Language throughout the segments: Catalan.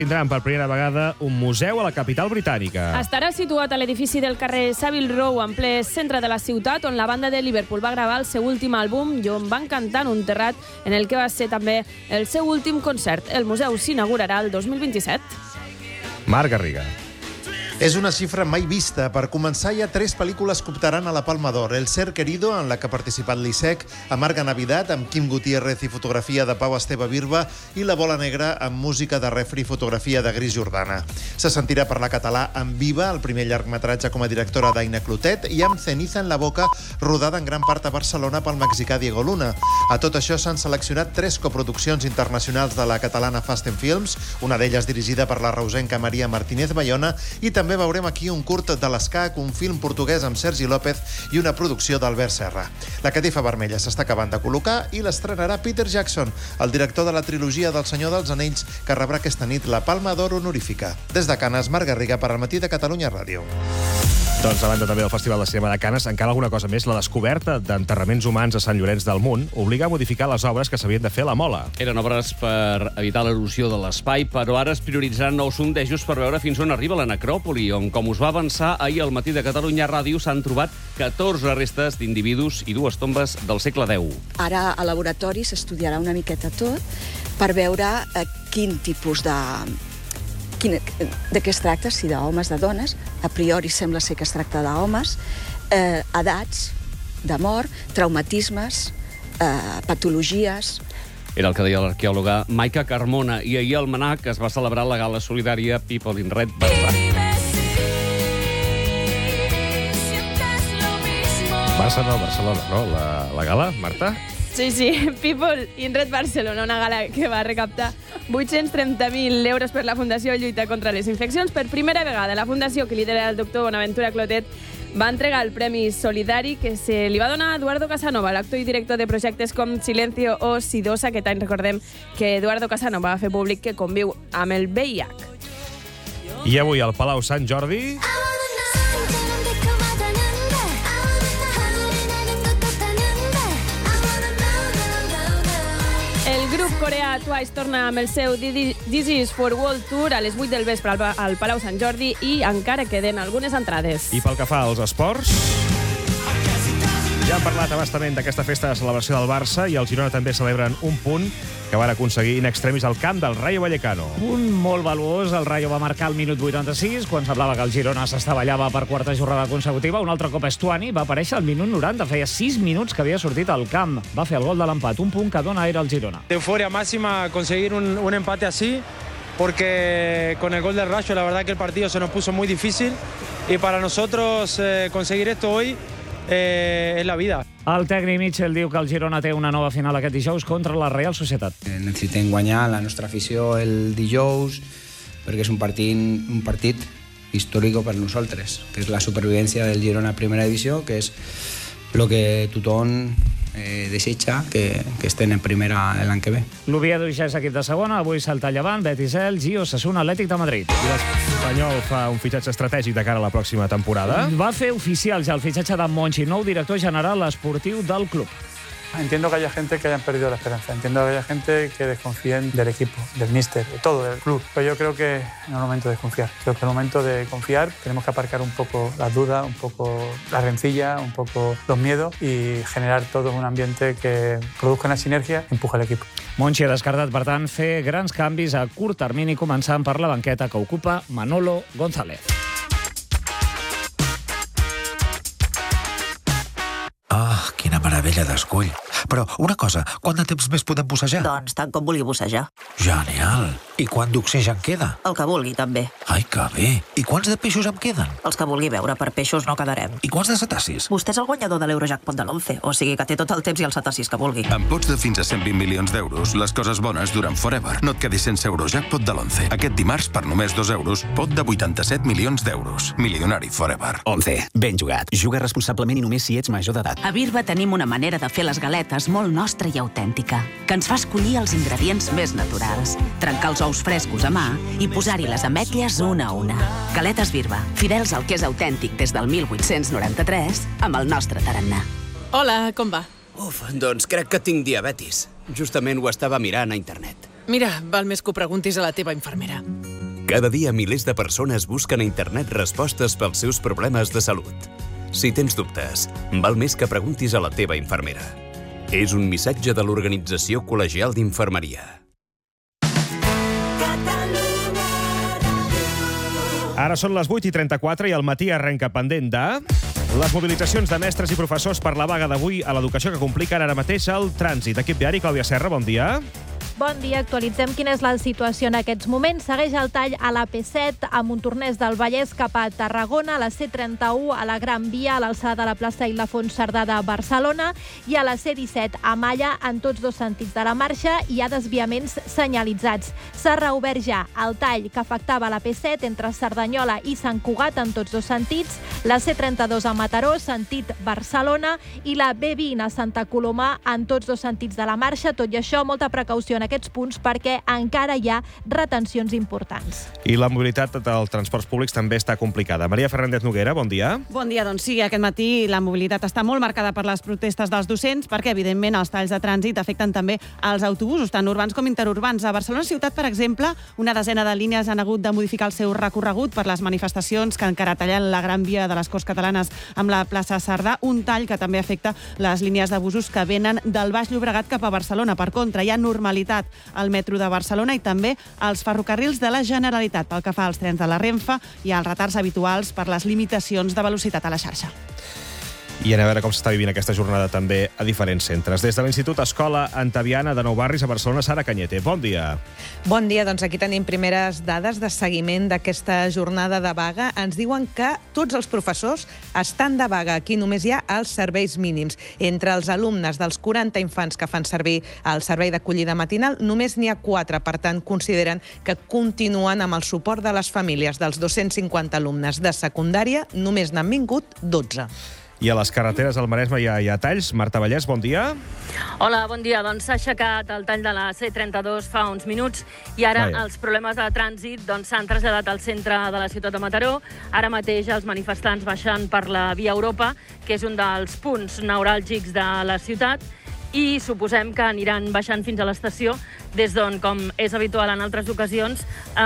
Tindran per primera vegada un museu a la capital britànica. Estarà situat a l'edifici del carrer Savile Row, en ple centre de la ciutat, on la banda de Liverpool va gravar el seu últim àlbum i on van cantar en un terrat en el que va ser també el seu últim concert. El museu s'inaugurarà el 2027. Marc Garriga. És una xifra mai vista. Per començar, hi ha 3 pel·lícules que optaran a la Palma d'Or. El Ser Querido, en la que ha participat l'Isec, Amarga Navidad, amb Quim Gutiérrez i fotografia de Pau Esteve Birba, i La Bola Negra, amb música de Refri i fotografia de Gris Jordana. Se sentirà parlar català amb Viva, el primer llargmetratge com a directora d'Aina Clotet, i amb Ceniza en la boca, rodada en gran part a Barcelona pel mexicà Diego Luna. A tot això s'han seleccionat 3 coproduccions internacionals de la catalana Fast & Films, una d'elles dirigida per la reusenca Maria Martínez Bayona, i també veurem aquí un curt de l'Escac, un film portuguès amb Sergi López i una producció d'Albert Serra. La catifa vermella s'està acabant de col·locar i l'estrenarà Peter Jackson, el director de la trilogia del Senyor dels Anells, que rebrà aquesta nit la Palma d'Or honorífica. Des de Canes, Marc Garriga, per al Matí de Catalunya Ràdio. Doncs, a banda també del Festival de Cinema de Canes, encara alguna cosa més. La descoberta d'enterraments humans a Sant Llorenç del Munt obliga a modificar les obres que s'havien de fer a la Mola. Eren obres per evitar l'erosió de l'espai, però ara es prioritzaran nous sondejos per veure fins on arriba la necròpoli, on, com us va avançar ahir al Matí de Catalunya Ràdio, s'han trobat 14 restes d'individus i 2 tombes del segle X. Ara al laboratori s'estudiarà una miqueta tot per veure quin tipus de què es tracta, si d'homes, de dones. A priori sembla ser que es tracta d'homes, edats de mort, traumatismes, patologies. Era el que deia l'arqueòloga Maica Carmona, i ahir al MNAC es va celebrar la gala solidària People in Red Barça. Barcelona, no? La gala, Marta? Sí, People in Red Barcelona, una gala que va recaptar 830.000 euros per la Fundació Lluita contra les Infeccions. Per primera vegada, la fundació que lidera el doctor Bonaventura Clotet va entregar el Premi Solidari que se li va donar a Eduardo Casanova, l'actor i director de projectes com Silencio o Sidosa. Aquest any recordem que Eduardo Casanova va fer públic que conviu amb el VIH. I avui al Palau Sant Jordi... El grup coreà Twice torna amb el seu This Is for World Tour a les 8 del vespre al Palau Sant Jordi i encara queden algunes entrades. I pel que fa als esports... Ja hem parlat abastament d'aquesta festa de celebració del Barça i el Girona també celebren un punt que van aconseguir in extremis al camp del Rayo Vallecano. Un molt valuós. El Rayo va marcar al minut 86, quan semblava que el Girona s'estavellava per quarta jornada consecutiva. Un altre cop Estuani va aparèixer al minut 90. Feia 6 minuts que havia sortit al camp. Va fer el gol de l'empat, un punt que dona aire al Girona. Euforia máxima conseguir un empate así, porque con el gol del Rayo la verdad que el partido se nos puso muy difícil y para nosotros conseguir esto hoy és la vida. El tècnic Mitchell diu que el Girona té una nova final aquest dijous contra la Real Societat. Necessitem guanyar la nostra afició el dijous perquè és un partit històric per nosaltres, que és la supervivència del Girona a primera divisió, que és el que tothom desitja que estén en primera l'any que ve. L'Oviedo ja és equip de segona, avui salta Llevant, Betis, Elx, Osasuna, Atlètic de Madrid. I l'Espanyol fa un fitxatge estratègic de cara a la pròxima temporada. Va fer oficial ja el fitxatge de Monchi, nou director general esportiu del club. Entiendo que haya gente que hayan perdido la esperanza, entiendo que haya gente que desconfíen del equipo, del míster, de todo, del club. Pero yo creo que no es el momento de desconfiar. Creo que es el momento de confiar. Tenemos que aparcar un poco las dudas, un poco la rencilla, un poco los miedos y generar todo un ambiente que produzca una sinergia y empuje al equipo. Monchi ha descartat, per tant, fer grans canvis a curt termini, començant per la banqueta que ocupa Manolo González. Quina meravella d'escull. Però, una cosa, quant de temps més podem bussejar? Doncs tant com vulgui bussejar. Genial. I quant d'oxigen queda? El que vulgui, també. Ai, que bé. I quants de peixos em queden? Els que vulgui veure, per peixos no quedarem. I quants de cetacis? Vostè és el guanyador de l'Eurojackpot de l'11, o sigui que té tot el temps i els cetacis que vulgui. Amb pots de fins a 120 milions d'euros, les coses bones duren forever. No et quedis sense Eurojackpot de l'11. Aquest dimarts, per només 2 euros, pot de 87 milions d'euros. Milionari forever. 11. Ben jugat. Juga responsablement i només si ets major d'edat. A Birba tenim una manera de fer les galetes molt nostra i autèntica, que ens fa escollir els ingredients més naturals, trencar els ous frescos a mà i posar-hi les ametlles una a una. Galetes Birba, fidels al que és autèntic des del 1893, amb el nostre tarannà. Hola, com va? Doncs crec que tinc diabetis. Justament ho estava mirant a internet. Mira, val més que ho preguntis a la teva infermera. Cada dia milers de persones busquen a internet respostes pels seus problemes de salut. Si tens dubtes, val més que preguntis a la teva infermera. És un missatge de l'Organització Col·legial d'Infermeria. Ara són les 8:34 i el matí arrenca pendent de les mobilitzacions de mestres i professors per la vaga d'avui a l'educació que compliquen ara mateix el trànsit. Equip diari, Clàudia Serra, bon dia. Bon dia, actualitzem quina és la situació en aquests moments. Segueix el tall a la P7, a Montornès del Vallès cap a Tarragona, a la C31, a la Gran Via, a l'alçada de la plaça Ildefons Cerdà de Barcelona, i a la C17, a Malla, en tots dos sentits de la marxa, hi ha desviaments senyalitzats. S'ha reobert ja el tall que afectava la P7 entre Cerdanyola i Sant Cugat en tots dos sentits, la C32 a Mataró, sentit Barcelona, i la B20 a Santa Coloma en tots dos sentits de la marxa. Tot i això, molta precaució en aquests punts perquè encara hi ha retencions importants. I la mobilitat dels transports públics també està complicada. Maria Fernández Noguera, bon dia. Bon dia, doncs sí, aquest matí la mobilitat està molt marcada per les protestes dels docents perquè, evidentment, els talls de trànsit afecten també els autobusos, tant urbans com interurbans. A Barcelona ciutat, per exemple, una desena de línies han hagut de modificar el seu recorregut per les manifestacions que encara tallen la Gran Via de les Corts Catalanes amb la plaça Cerdà, un tall que també afecta les línies de busos que venen del Baix Llobregat cap a Barcelona. Per contra, hi ha normalitat al metro de Barcelona i també als ferrocarrils de la Generalitat. Pel que fa als trens de la Renfe, hi ha els retards habituals per les limitacions de velocitat a la xarxa. I anem a veure com s'està vivint aquesta jornada també a diferents centres. Des de l'Institut Escola Antaviana de Nou Barris a Barcelona, Sara Cañete. Bon dia. Bon dia, doncs aquí tenim primeres dades de seguiment d'aquesta jornada de vaga. Ens diuen que tots els professors estan de vaga. Aquí només hi ha els serveis mínims. Entre els alumnes dels 40 infants que fan servir el servei d'acollida matinal, només n'hi ha 4. Per tant, consideren que continuen amb el suport de les famílies. Dels 250 alumnes de secundària, només n'han vingut 12. I a les carreteres del Maresme hi ha talls. Marta Vallès, bon dia. Hola, bon dia. Doncs s'ha aixecat el tall de la C32 fa uns minuts i ara els problemes de trànsit s'han traslladat al centre de la ciutat de Mataró. Ara mateix els manifestants baixen per la Via Europa, que és un dels punts neuràlgics de la ciutat, i suposem que aniran baixant fins a l'estació, des d'on, com és habitual en altres ocasions,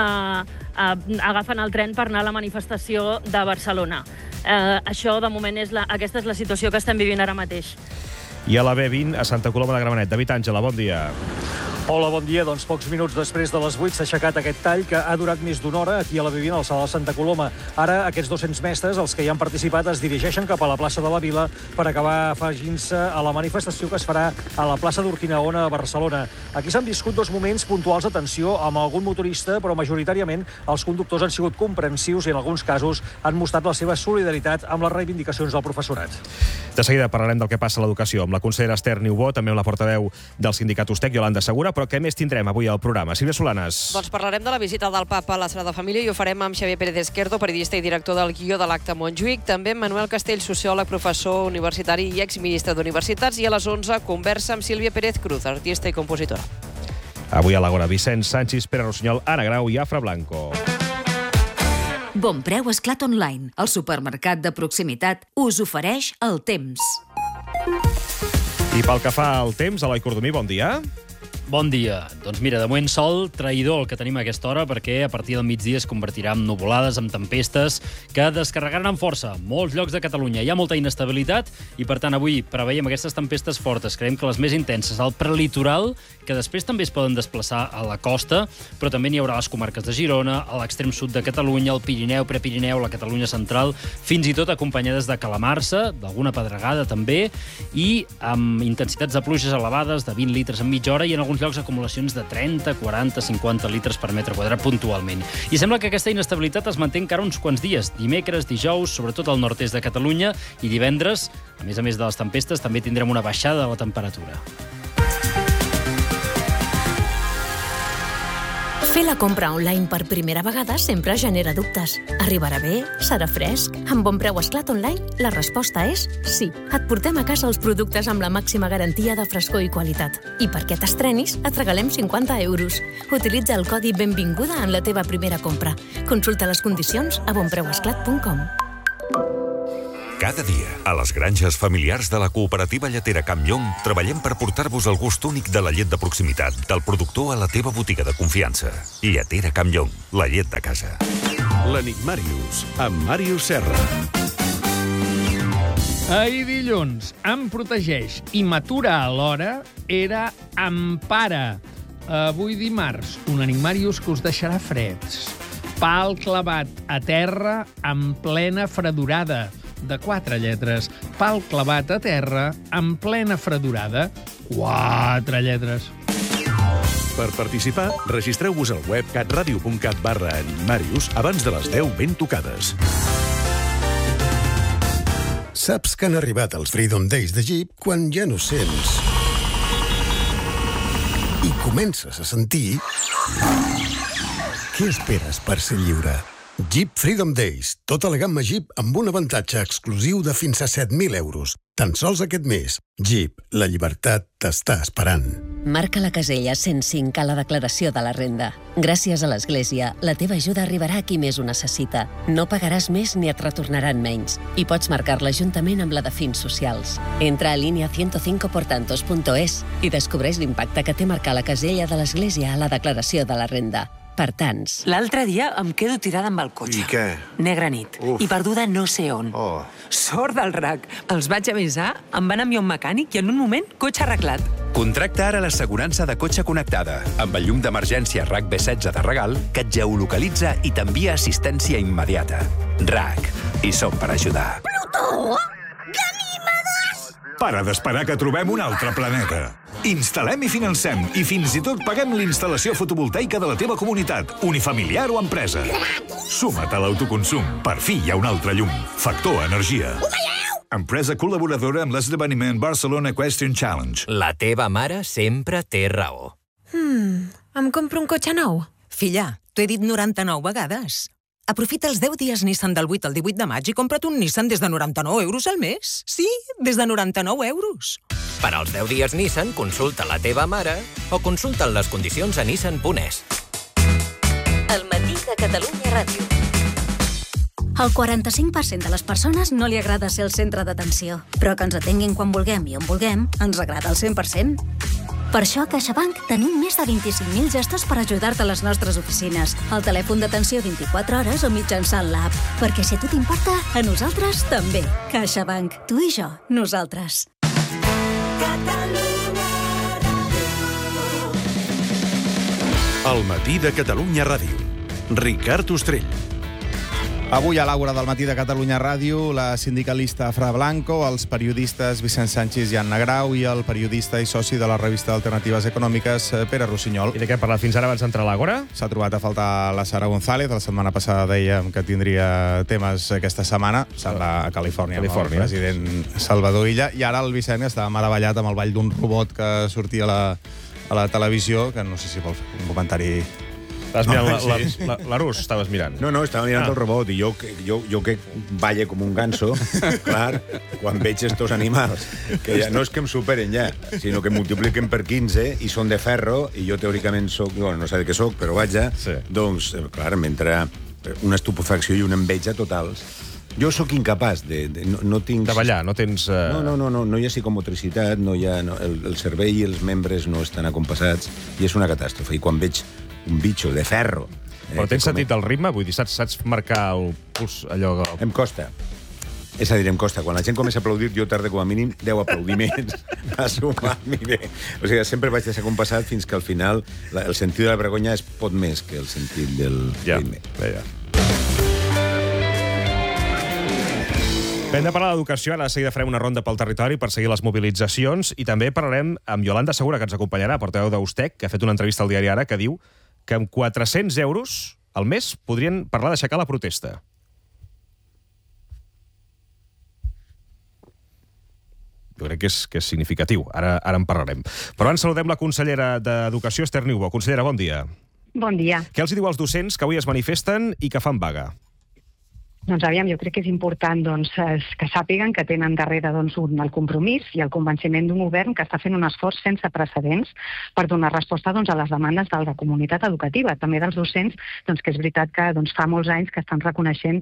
agafen el tren per anar a la manifestació de Barcelona. Això, de moment, aquesta és la situació que estem vivint ara mateix. I a la B20, a Santa Coloma de Gramenet. David Àngela, bon dia. Hola, bon dia. Doncs pocs minuts després de les 8 s'ha aixecat aquest tall que ha durat més d'una hora aquí a la B20, al Sala de Santa Coloma. Ara aquests 200 mestres, els que hi han participat, es dirigeixen cap a la plaça de la Vila per acabar afegint-se a la manifestació que es farà a la plaça d'Urquinaona a Barcelona. Aquí s'han viscut dos moments puntuals de tensió amb algun motorista, però majoritàriament els conductors han sigut comprensius i en alguns casos han mostrat la seva solidaritat amb les reivindicacions del professorat. De seguida parlarem del que passa a l'educació amb la consellera Esther Niubó, també amb la portaveu del sindicat USTEC, Yolanda Segura, però què més tindrem avui al programa? Sílvia Solanes. Doncs parlarem de la visita del papa a la Sagrada Família i ho farem amb Xavier Pérez Esquerdo, periodista i director del guió de l'acte a Montjuïc, també amb Manuel Castell, sociòleg, professor universitari i exministre d'Universitats, i a les 11 conversa amb Sílvia Pérez Cruz, artista i compositora. Avui a l'Agora, Vicenç Sanchis, Pere Rossinyol, Anna Grau i Afra Blanco. Bon Preu Esclat Online, el supermercat de proximitat, us ofereix el temps. I pel que fa al temps, Eloi Cordomí, bon dia. Bon dia. Doncs mira, de moment sol traïdor el que tenim a aquesta hora, perquè a partir del migdia es convertirà en nuvolades, en tempestes, que descarregaran amb força molts llocs de Catalunya. Hi ha molta inestabilitat i, per tant, avui preveiem aquestes tempestes fortes. Creiem que les més intenses al prelitoral, que després també es poden desplaçar a la costa, però també n'hi haurà a les comarques de Girona, a l'extrem sud de Catalunya, el Pirineu, Prepirineu, la Catalunya central, fins i tot acompanyades de calamarsa, d'alguna pedregada també, i amb intensitats de pluges elevades de 20 litres en mitja hora i en alguns llocs acumulacions de 30, 40, 50 litres per metre quadrat puntualment. I sembla que aquesta inestabilitat es manté encara uns quants dies. Dimecres, dijous, sobretot al nord-est de Catalunya, i divendres, a més de les tempestes, també tindrem una baixada de la temperatura. Fer la compra online per primera vegada sempre genera dubtes. Arribarà bé? Serà fresc? Amb Bon Preu Esclat Online, la resposta és sí. Et portem a casa els productes amb la màxima garantia de frescor i qualitat. I perquè t'estrenis, et regalem 50 euros. Utilitza el codi Benvinguda en la teva primera compra. Consulta les condicions a bonpreuesclat.com. Cada dia, a les granges familiars de la cooperativa lletera Campllong, treballem per portar-vos el gust únic de la llet de proximitat, del productor a la teva botiga de confiança. Lletera Campllong, la llet de casa. L'Enigmàrius, amb Màrius Serra. Ahir dilluns, em protegeix i m'atura alhora era Empara. Avui dimarts, un Enigmàrius que us deixarà freds. Pal clavat a terra en plena fredurada. De 4 lletres. Pal clavat a terra en plena fredurada. 4 lletres. Per participar, registreu-vos al web catradio.cat/Enigmàrius abans de les 10 ben tocades. Saps que han arribat els Freedom Days de Jeep quan ja no sents i comences a sentir... Què esperes per ser lliure? Jeep Freedom Days. Tota la gamma Jeep amb un avantatge exclusiu de fins a 7.000 euros. Tan sols aquest mes. Jeep, la llibertat t'està esperant. Marca la casella 105 a la declaració de la renda. Gràcies a l'Església, la teva ajuda arribarà a qui més ho necessita. No pagaràs més ni et retornaran menys. I pots marcar-la juntament amb la de fins socials. Entra a línia 105portantos.es i descobreix l'impacte que té marcar la casella de l'Església a la declaració de la renda. Per tants. L'altre dia em quedo tirada amb el cotxe. I què? Negra nit. I perduda no sé on. Sort del RAC. Els vaig avisar, em van enviar un mecànic i en un moment, cotxe arreglat. Contracta ara l'assegurança de cotxe connectada, amb el llum d'emergència RAC B16 de regal, que et geolocalitza i t'envia assistència immediata. RAC. I som per ajudar. Plutó! Para d'esperar que trobem un altre planeta. Instal·lem i financem, i fins i tot paguem l'instal·lació fotovoltaica de la teva comunitat, unifamiliar o empresa. Suma't a l'autoconsum. Per fi hi ha un altre llum. Factor Energia. Empresa col·laboradora amb l'esdeveniment Barcelona Equestrian Challenge. La teva mare sempre té raó. Em compro un cotxe nou? Filla, t'ho he dit 99 vegades. Aprofita els 10 dies Nissan del 8 al 18 de maig i compra't un Nissan des de 99 euros al mes. Sí, des de 99 euros. Per als 10 dies Nissan, consulta la teva mare o consulta les condicions a nissan.es. El matí de Catalunya Ràdio. Al 45% de les persones no li agrada ser el centre d'atenció, però que ens atenguin quan vulguem i on vulguem ens agrada al 100%. Per això a CaixaBank tenim més de 25.000 gestors per ajudar-te a les nostres oficines, al telèfon d'atenció 24 hores o mitjançant l'app. Perquè si a tu t'importa, a nosaltres també. CaixaBank. Tu i jo. Nosaltres. El matí de Catalunya Ràdio. Ricard Ostrell. Avui a l'Aura del matí de Catalunya Ràdio, la sindicalista Fra Blanco, els periodistes Vicent Sanchis i Anna Grau i el periodista i soci de la revista d'Alternatives Econòmiques, Pere Rossinyol. I de què ha parlat fins ara abans d'entrar a l'Àgora? S'ha trobat a faltar la Sara González. La setmana passada dèiem que tindria temes aquesta setmana. Se'n va a Califòrnia amb el president Salvador Illa. I ara el Vicent estava meravellat amb el ball d'un robot que sortia a la televisió, que no sé si vol fer un comentari... Estaves mirant l'Arús, estaves mirant. No, estava mirant el robot i jo que balle com un ganso, clar, quan veig estos animals, que ja no és que em superen ja, sinó que multipliquen per 15 i són de ferro i jo teòricament soc, no sé de què soc, però vaja, doncs, clar, m'entra una estupefacció i una enveja totals. Jo sóc incapaç no tinc... De ballar, no tens... No hi ha psicomotricitat, el cervell i els membres no estan acompassats i és una catàstrofe. I quan veig un bitxo de ferro... Però tens sentit el ritme? Vull dir, saps marcar el puls allò... Em costa. És a dir, em costa. Quan la gent comença a aplaudir, jo tardo com a mínim 10 aplaudiments a sumar-m'hi bé. O sigui, sempre vaig deixar compassat fins que al final el sentit de la vergonya es pot més que el sentit del ritme. Ja. Hem de parlar d'educació, ara de seguida farem una ronda pel territori per seguir les mobilitzacions i també parlarem amb Iolanda Segura, que ens acompanyarà, portaveu d'Eustec, que ha fet una entrevista al diari Ara que diu que amb 400 euros al mes podrien parlar d'aixecar la protesta. Jo crec que és significatiu, ara en parlarem. Però abans saludem la consellera d'Educació, Esther Niubó. Consellera, bon dia. Bon dia. Què els diu als docents que avui es manifesten i que fan vaga? Doncs aviam, jo crec que és important que sàpiguen que tenen darrere el compromís i el convenciment d'un govern que està fent un esforç sense precedents per donar resposta a les demandes de la comunitat educativa, també dels docents, que és veritat que fa molts anys que estan reconeixent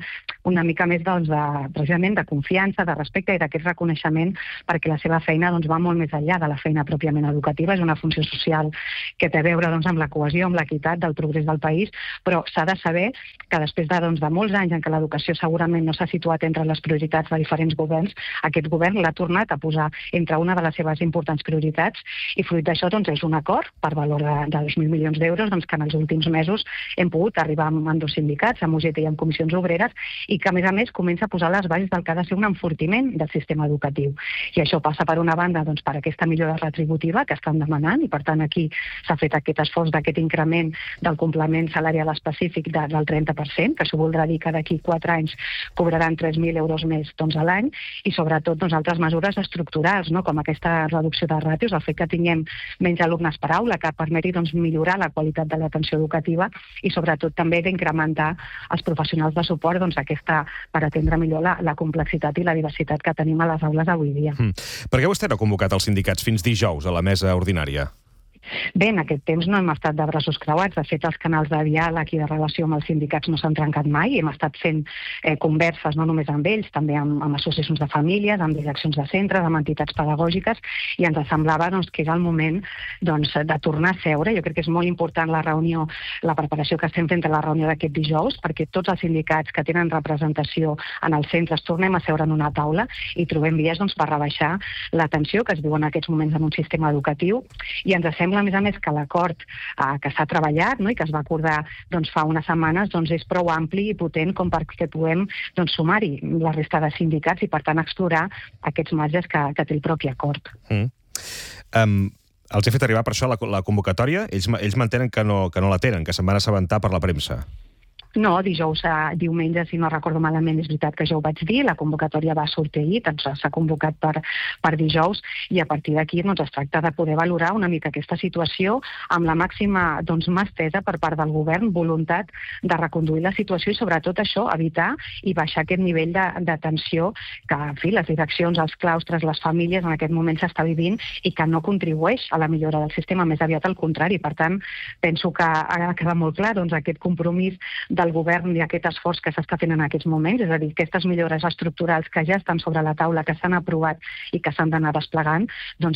una mica més precisament de confiança, de respecte i d'aquest reconeixement, perquè la seva feina va molt més enllà de la feina pròpiament educativa. És una funció social que té a veure amb la cohesió, amb l'equitat del progrés del país, però s'ha de saber que després de molts anys en què l'educació segurament no s'ha situat entre les prioritats de diferents governs, aquest govern l'ha tornat a posar entre una de les seves importants prioritats i fruit d'això és un acord per valor de 2.000 milions d'euros que en els últims mesos hem pogut arribar amb dos sindicats, amb UGT i amb comissions obreres, i que a més comença a posar les bases del que ha de ser un enfortiment del sistema educatiu. I això passa per una banda per aquesta millora retributiva que estan demanant i per tant aquí s'ha fet aquest esforç d'aquest increment del complement salarial específic del 30%, que això voldrà dir que d'aquí 4 anys cobraran 3.000 euros més a l'any, i sobretot altres mesures estructurals, com aquesta reducció de ràtios, el fet que tinguem menys alumnes per aula, que permeti millorar la qualitat de l'atenció educativa i sobretot també d'incrementar els professionals de suport per atendre millor la complexitat i la diversitat que tenim a les aules avui dia. Per què vostè no ha convocat els sindicats fins dijous a la mesa ordinària? Bé, en aquest temps no hem estat de braços creuats. De fet, els canals de diàleg i de relació amb els sindicats no s'han trencat mai. Hem estat fent converses no només amb ells, també amb associacions de famílies, amb direccions de centres, amb entitats pedagògiques, i ens semblava que era el moment de tornar a seure. Jo crec que és molt important la reunió, la preparació que estem fent a la reunió d'aquest dijous, perquè tots els sindicats que tenen representació en els centres tornem a seure en una taula i trobem vies per rebaixar la tensió que es viu en aquests moments en un sistema educatiu, i ens sembla a més que l'acord que s'ha treballat i que es va acordar fa unes setmanes és prou ampli i potent com perquè puguem sumar-hi la resta de sindicats i per tant explorar aquests marges que té el propi acord. Els he fet arribar per això la convocatòria. Ells mantenen que no la tenen, que se'n van assabentar per la premsa. No, diumenge, si no recordo malament, és veritat que jo ho vaig dir, la convocatòria va sortir ahir, s'ha convocat per dijous, i a partir d'aquí es tracta de poder valorar una mica aquesta situació amb la màxima mà estesa per part del govern, voluntat de reconduir la situació i sobretot això, evitar i baixar aquest nivell de tensió que, en fi, les direccions, els claustres, les famílies en aquest moment s'està vivint i que no contribueix a la millora del sistema, més aviat al contrari. Per tant, penso que ha de quedar molt clar aquest compromís del govern i aquest esforç que s'està fent en aquests moments, és a dir, aquestes millores estructurals que ja estan sobre la taula, que s'han aprovat i que s'han d'anar desplegant,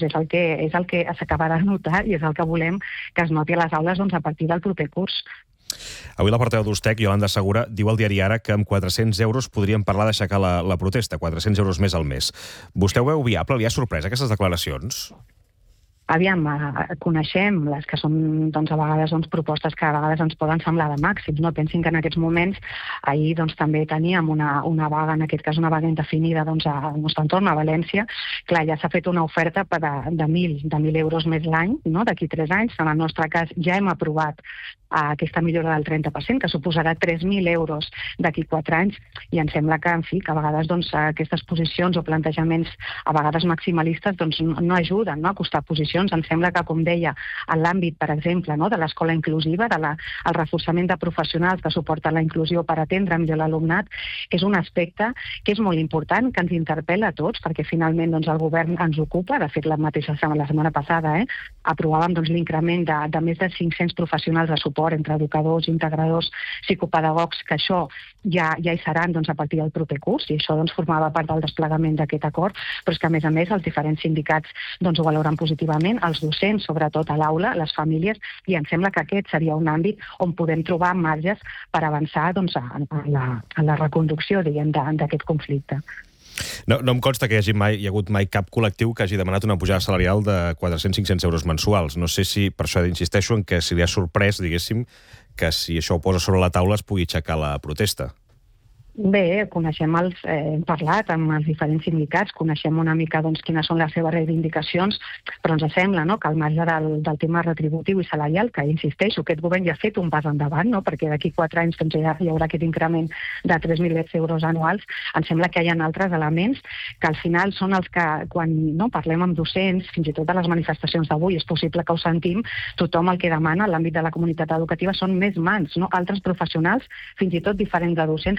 és el que s'acabarà de notar i és el que volem que es noti a les aules a partir del proper curs. Avui la portaveu d'Ustec, Yolanda Segura, diu al diari Ara que amb 400 euros podrien parlar d'aixecar la protesta, 400 euros més al mes. Vostè ho veu viable? Li ha sorprès aquestes declaracions? Aviam, coneixem les que són a vegades propostes que a vegades ens poden semblar de màxims. Pensin que en aquests moments ahir també teníem una vaga, en aquest cas una vaga indefinida al nostre entorn, a València. Clar, ja s'ha fet una oferta de 1.000 euros més l'any, d'aquí 3 anys. En el nostre cas ja hem aprovat aquesta millora del 30%, que suposarà 3.000 euros d'aquí 4 anys, i em sembla que, en fi, que a vegades aquestes posicions o plantejaments a vegades maximalistes no ajuden a acostar posicions. Em sembla que, com deia, en l'àmbit, per exemple, de l'escola inclusiva, el reforçament de professionals que suporten la inclusió per atendre millor l'alumnat, és un aspecte que és molt important, que ens interpel·la a tots, perquè finalment el govern ens ocupa. De fet, la setmana passada aprovàvem l'increment de més de 500 professionals de suport entre educadors, integradors, psicopedagogs, que això ja hi seran a partir del proper curs, i això formava part del desplegament d'aquest acord, però és que, a més, els diferents sindicats ho valoren positivament, els docents, sobretot a l'aula, les famílies, i em sembla que aquest seria un àmbit on podem trobar marges per avançar en la reconducció, d'aquest conflicte. No em consta que hi ha hagut mai cap col·lectiu que hagi demanat una pujada salarial de 400-500 euros mensuals. No sé si, per això insisteixo en que si li ha sorprès, diguéssim, que si això ho posa sobre la taula es pugui aixecar la protesta. Bé, hem parlat amb els diferents sindicats, coneixem una mica quines són les seves reivindicacions, però ens sembla que al marge del tema retributiu i salarial, que insisteixo, aquest govern ja ha fet un pas endavant, perquè d'aquí 4 anys hi haurà aquest increment de 3.000 euros anuals, ens sembla que hi ha altres elements que al final són els que, quan parlem amb docents, fins i tot a les manifestacions d'avui, és possible que ho sentim, tothom el que demana en l'àmbit de la comunitat educativa són més mans, altres professionals, fins i tot diferents de docents, que puguin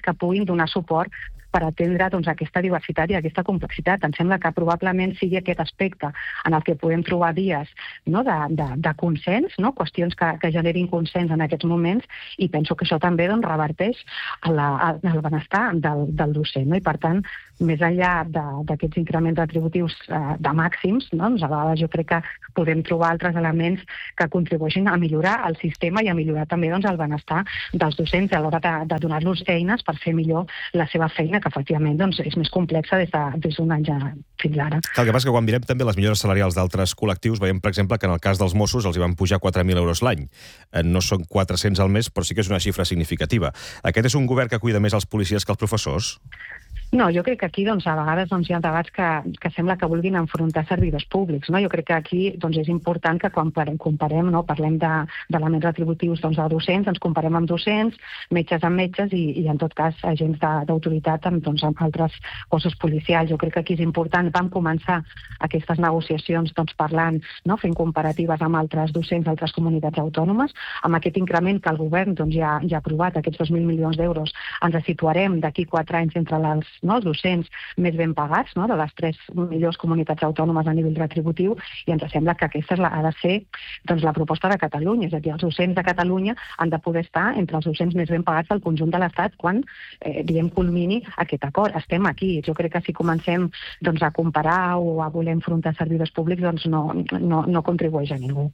donar suport per atendre aquesta diversitat i aquesta complexitat. Em sembla que probablement sigui aquest aspecte en el que podem trobar vies de consens, qüestions que generin consens en aquests moments, i penso que això també reverteix al benestar del docent. I per tant, més enllà d'aquests increments retributius de màxims, a vegades jo crec que podem trobar altres elements que contribueixin a millorar el sistema i a millorar també el benestar dels docents a l'hora de donar-los eines per fer millor la seva feina, que efectivament és més complexa des d'un any fins ara. El que passa que quan mirem també les millores salarials d'altres col·lectius, veiem, per exemple, que en el cas dels Mossos els hi van pujar 4.000 euros l'any. No són 400 al mes, però sí que és una xifra significativa. Aquest és un govern que cuida més els policies que els professors? No, jo crec que aquí a vegades hi ha debats que sembla que vulguin enfrontar servidors públics. Jo crec que aquí és important que quan comparem, parlem d'elements retributius de docents, ens comparem amb docents, metges amb metges i en tot cas agents d'autoritat amb altres cossos policials. Jo crec que aquí és important. Vam començar aquestes negociacions parlant, fent comparatives amb altres docents d'altres comunitats autònomes. Amb aquest increment que el govern ja ha aprovat, aquests 2.000 milions d'euros, ens situarem d'aquí 4 anys entre els docents més ben pagats de les 3 millors comunitats autònomes a nivell retributiu, i ens sembla que aquesta ha de ser la proposta de Catalunya. És a dir, els docents de Catalunya han de poder estar entre els docents més ben pagats del conjunt de l'Estat quan, culmini aquest acord. Estem aquí. Jo crec que si comencem a comparar o a voler enfrontar servidors públics, no contribueix a ningú.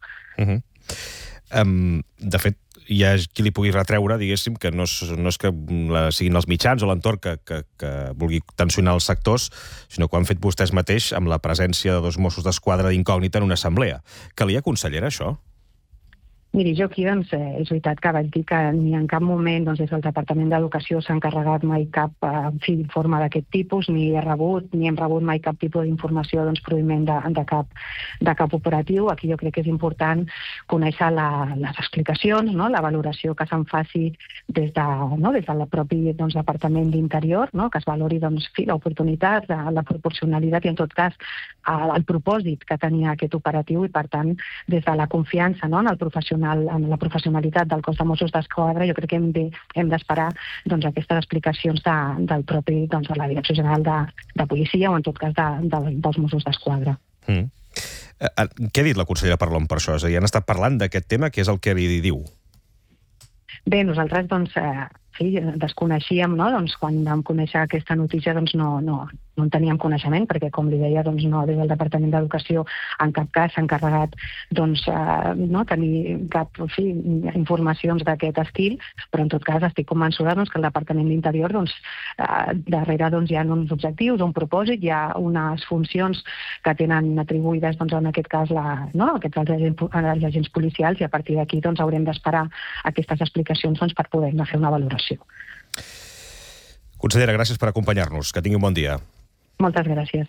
De fet, hi ha qui li pugui retreure, diguéssim, que no és que siguin els mitjans o l'entorn que vulgui tensionar els sectors, sinó que ho han fet vostès mateix amb la presència de 2 Mossos d'Esquadra d'incògnita en una assemblea. Calia, consellera, això? Miri, jo aquí és veritat que vaig dir que ni en cap moment des del Departament d'Educació s'ha encarregat mai cap informe d'aquest tipus, ni hem rebut mai cap tipus d'informació provinent de cap operatiu. Aquí jo crec que és important conèixer les explicacions, la valoració que se'n faci des del propi Departament d'Interior, que es valori l'oportunitat, la proporcionalitat i en tot cas el propòsit que tenia aquest operatiu, i per tant des de la confiança en el professional, en la professionalitat del cos de Mossos d'Esquadra, jo crec que hem d'esperar aquestes explicacions del propi, de la Direcció General de Policia o en tot cas dels Mossos d'Esquadra. Què ha dit la consellera Parlon per això? És a dir, han estat parlant d'aquest tema, què és el que li diu? Bé, nosaltres desconeixíem, quan vam conèixer aquesta notícia no en teníem coneixement, perquè com li deia, des del Departament d'Educació en cap cas s'ha encarregat tenir cap informacions d'aquest estil, però en tot cas estic convençuda que el Departament d'Interior darrere hi ha uns objectius, un propòsit, hi ha unes funcions que tenen atribuïdes en aquest cas els agents policials, i a partir d'aquí haurem d'esperar aquestes explicacions per poder-ne fer una valoració. Consellera, gràcies per acompanyar-nos. Que tingui un bon dia. Moltes gràcies.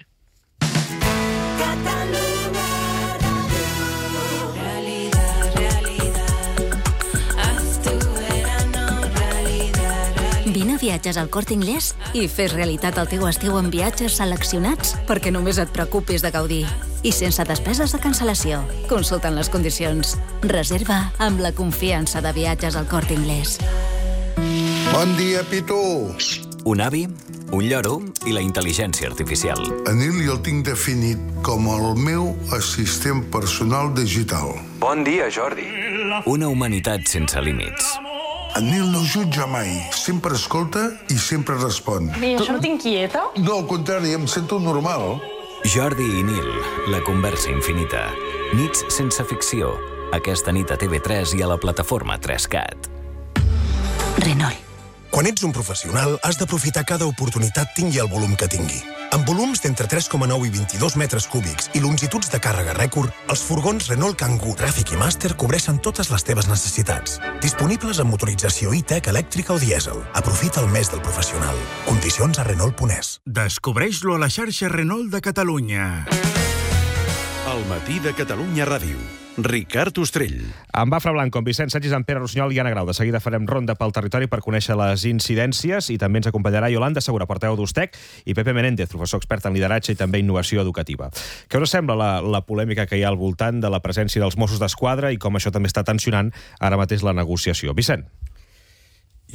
Vine a Viatges al Corte Inglés i fes realitat el teu estiu amb viatges seleccionats perquè només et preocupis de gaudir. I sense despeses de cancel·lació. Consulta'n les condicions. Reserva amb la confiança de Viatges al Corte Inglés. Bon dia, Pitu. Un avi, un lloro i la intel·ligència artificial. En ell el tinc definit com el meu assistent personal digital. Bon dia, Jordi. Una humanitat sense límits. En Nil no jutja mai, sempre escolta i sempre respon. I això no t'inquieta? No, al contrari, em sento normal. Jordi i Nil, la conversa infinita. Nits sense ficció. Aquesta nit a TV3 i a la plataforma 3CAT. Renault. Quan ets un professional, has d'aprofitar cada oportunitat tingui el volum que tingui. Amb volums d'entre 3,9 i 22 metres cúbics i longituds de càrrega rècord, els furgons Renault Kangoo, Traffic i Master cobreixen totes les teves necessitats. Disponibles amb motorització e-tech elèctrica o dièsel. Aprofita el mes del professional. Condicions a Renault.es. Descobreix-lo a la xarxa Renault de Catalunya. El matí de Catalunya Ràdio. Ricard Ostrell. Amb Bafra Blanco, amb Vicent Sagis, amb Pere Rossinyol i Anna Grau. De seguida farem ronda pel territori per conèixer les incidències i també ens acompanyarà Yolanda Segura, portaveu d'Ustec, i Pepe Menéndez, professor expert en lideratge i també innovació educativa. Què us sembla la polèmica que hi ha al voltant de la presència dels Mossos d'Esquadra i com això també està tensionant ara mateix la negociació? Vicent.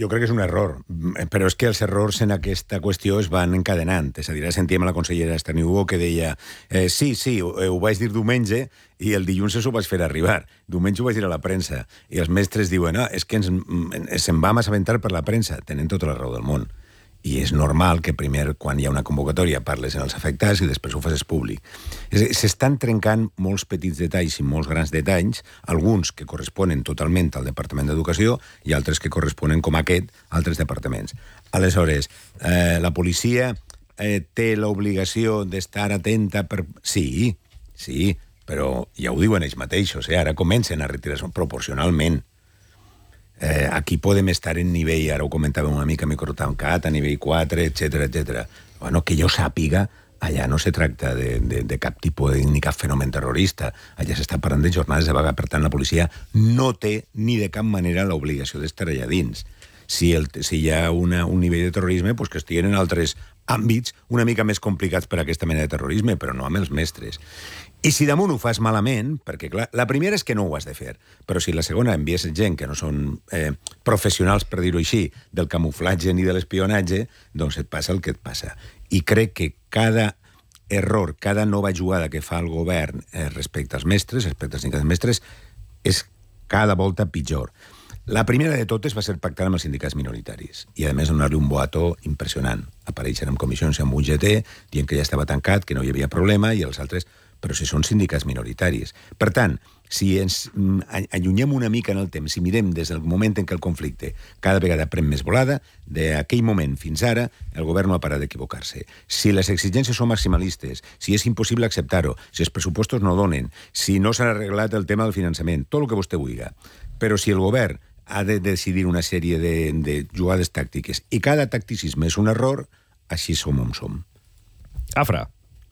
Jo crec que és un error, però és que els errors en aquesta qüestió es van encadenant. És a dir, sentíem la consellera Esther Niubó que deia sí, ho vaig dir diumenge i el dilluns s'ho vaig fer arribar. Diumenge ho vaig dir a la premsa. I els mestres diuen, és que ens en vam assabentar per la premsa. Tenen tota la raó del món. I és normal que primer, quan hi ha una convocatòria, parles en els afectats i després ho facis públic. S'estan trencant molts petits detalls i molts grans detalls, alguns que corresponen totalment al Departament d'Educació i altres que corresponen, com aquest, a altres departaments. Aleshores, la policia té l'obligació d'estar atenta per... Sí, però ja ho diuen ells mateixos, ara comencen a retirar-se proporcionalment. Aquí podem estar en nivell, ara ho comentàvem una mica, microtancat, a nivell 4, etc. Bueno, que jo sàpiga, allà no se tracta de cap tipus ni cap fenomen terrorista. Allà s'està parlant de jornades de vaga, per tant, la policia no té ni de cap manera l'obligació d'estar allà dins. Si hi ha un nivell de terrorisme, doncs que estiguen en altres àmbits una mica més complicats per a aquesta mena de terrorisme, però no amb els mestres. I si damunt ho fas malament, perquè clar, la primera és que no ho has de fer, però si la segona envies gent que no són professionals, per dir-ho així, del camuflatge ni de l'espionatge, doncs et passa el que et passa. I crec que cada error, cada nova jugada que fa el govern respecte als mestres, respecte als sindicats mestres, és cada volta pitjor. La primera de totes va ser pactar amb els sindicats minoritaris i, a més, donar-li un boato impressionant. Apareixen en comissions amb UGT, dient que ja estava tancat, que no hi havia problema, i els altres... Però si són sindicats minoritaris. Per tant, si ens allunyem una mica en el temps, si mirem des del moment en què el conflicte cada vegada pren més volada, d'aquell moment fins ara, el govern no ha parat d'equivocar-se. Si les exigències són maximalistes, si és impossible acceptar-ho, si els pressupostos no donen, si no s'ha arreglat el tema del finançament, tot el que vostè vulgui. Però si el govern ha de decidir una sèrie de jugades tàctiques i cada tacticisme és un error, així som on som. Afra.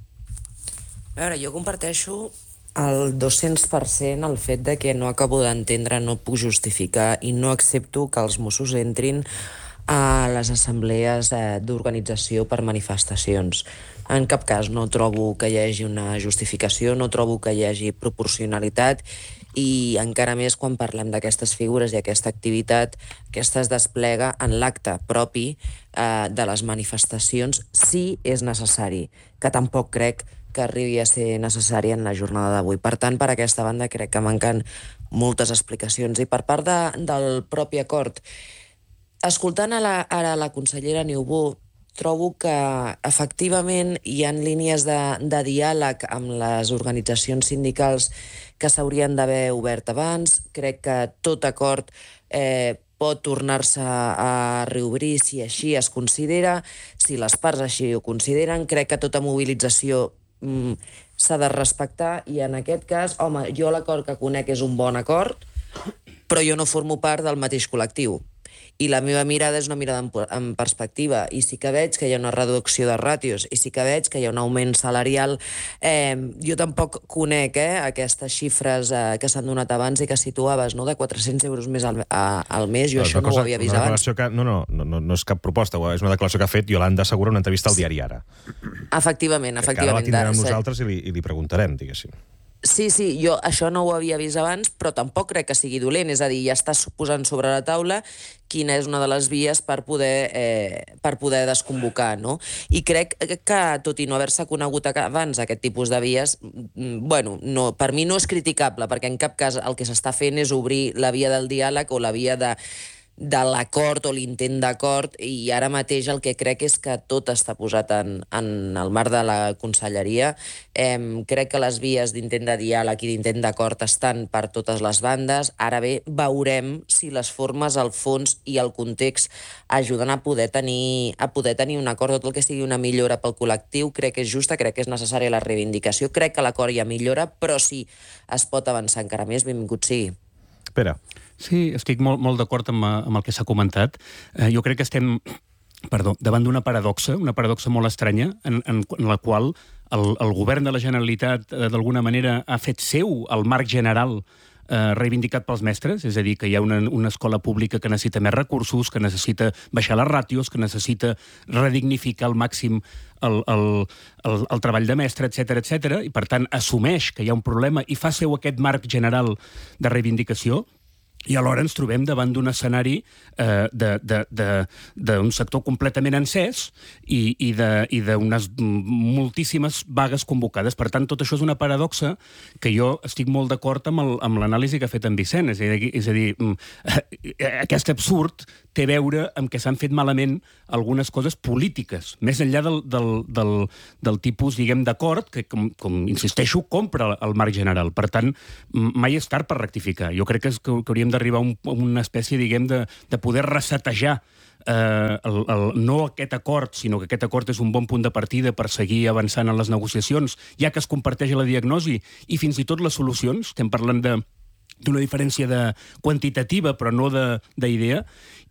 A veure, jo comparteixo el 200% el fet de que no acabo d'entendre, no puc justificar i no accepto que els Mossos entrin a les assemblees d'organització per manifestacions. En cap cas no trobo que hi hagi una justificació, no trobo que hi hagi proporcionalitat i encara més quan parlem d'aquestes figures i aquesta activitat, aquesta es desplega en l'acte propi de les manifestacions si és necessari, que tampoc crec que arribi a ser necessari en la jornada d'avui. Per tant, per aquesta banda crec que manquen moltes explicacions. I per part del propi acord, escoltant ara la consellera Niubó, trobo que efectivament hi ha línies de diàleg amb les organitzacions sindicals que s'haurien d'haver obert abans. Crec que tot acord pot tornar-se a reobrir si així es considera, si les parts així ho consideren. Crec que tota mobilització s'ha de respectar i en aquest cas, home, jo l'acord que conec és un bon acord, però jo no formo part del mateix col·lectiu. I la meva mirada és una mirada en perspectiva. I sí que veig que hi ha una reducció de ràtios, i sí que veig que hi ha un augment salarial. Jo tampoc conec aquestes xifres que s'han donat abans i que situaves, no?, de 400 euros més al mes. Jo això no ho havia vist abans. No és cap proposta, és una declaració que ha fet Yolanda Segura en una entrevista al diari Ara. Efectivament. Que ara la tindrem amb nosaltres i li preguntarem, diguéssim. Sí, jo això no ho havia vist abans, però tampoc crec que sigui dolent. És a dir, ja estàs posant sobre la taula quina és una de les vies per poder desconvocar, no? I crec que, tot i no haver-se conegut abans aquest tipus de vies, per mi no és criticable, perquè en cap cas el que s'està fent és obrir la via del diàleg o la via de l'acord o l'intent d'acord, i ara mateix el que crec és que tot està posat en el marc de la conselleria. Crec que les vies d'intent de diàleg i d'intent d'acord estan per totes les bandes. Ara bé, veurem si les formes, el fons i el context ajuden a poder tenir un acord. Tot el que sigui una millora pel col·lectiu crec que és justa, crec que és necessària la reivindicació, crec que l'acord ja millora, però si es pot avançar encara més, benvingut sigui. Pere. Sí, estic molt d'acord amb el que s'ha comentat. Jo crec que estem davant d'una paradoxa molt estranya, en la qual el govern de la Generalitat d'alguna manera ha fet seu el marc general reivindicat pels mestres, és a dir, que hi ha una escola pública que necessita més recursos, que necessita baixar les ràtios, que necessita redignificar al màxim el treball de mestre, etc. I, per tant, assumeix que hi ha un problema i fa seu aquest marc general de reivindicació. i alhora ens trobem davant d'un escenari d'un sector completament encès i d'unes moltíssimes vagues convocades. Per tant, tot això és una paradoxa que jo estic molt d'acord amb l'anàlisi que ha fet en Vicent. És a dir, aquest absurd té a veure amb que s'han fet malament algunes coses polítiques, més enllà del tipus, diguem, d'acord, que, com insisteixo, compra el marc general. Per tant, mai és tard per rectificar. Jo crec que hauríem d'arribar a una espècie, diguem, de poder resetejar no aquest acord, sinó que aquest acord és un bon punt de partida per seguir avançant en les negociacions, ja que es comparteix la diagnosi i fins i tot les solucions. Estem parlant d'una diferència quantitativa, però no d'idea,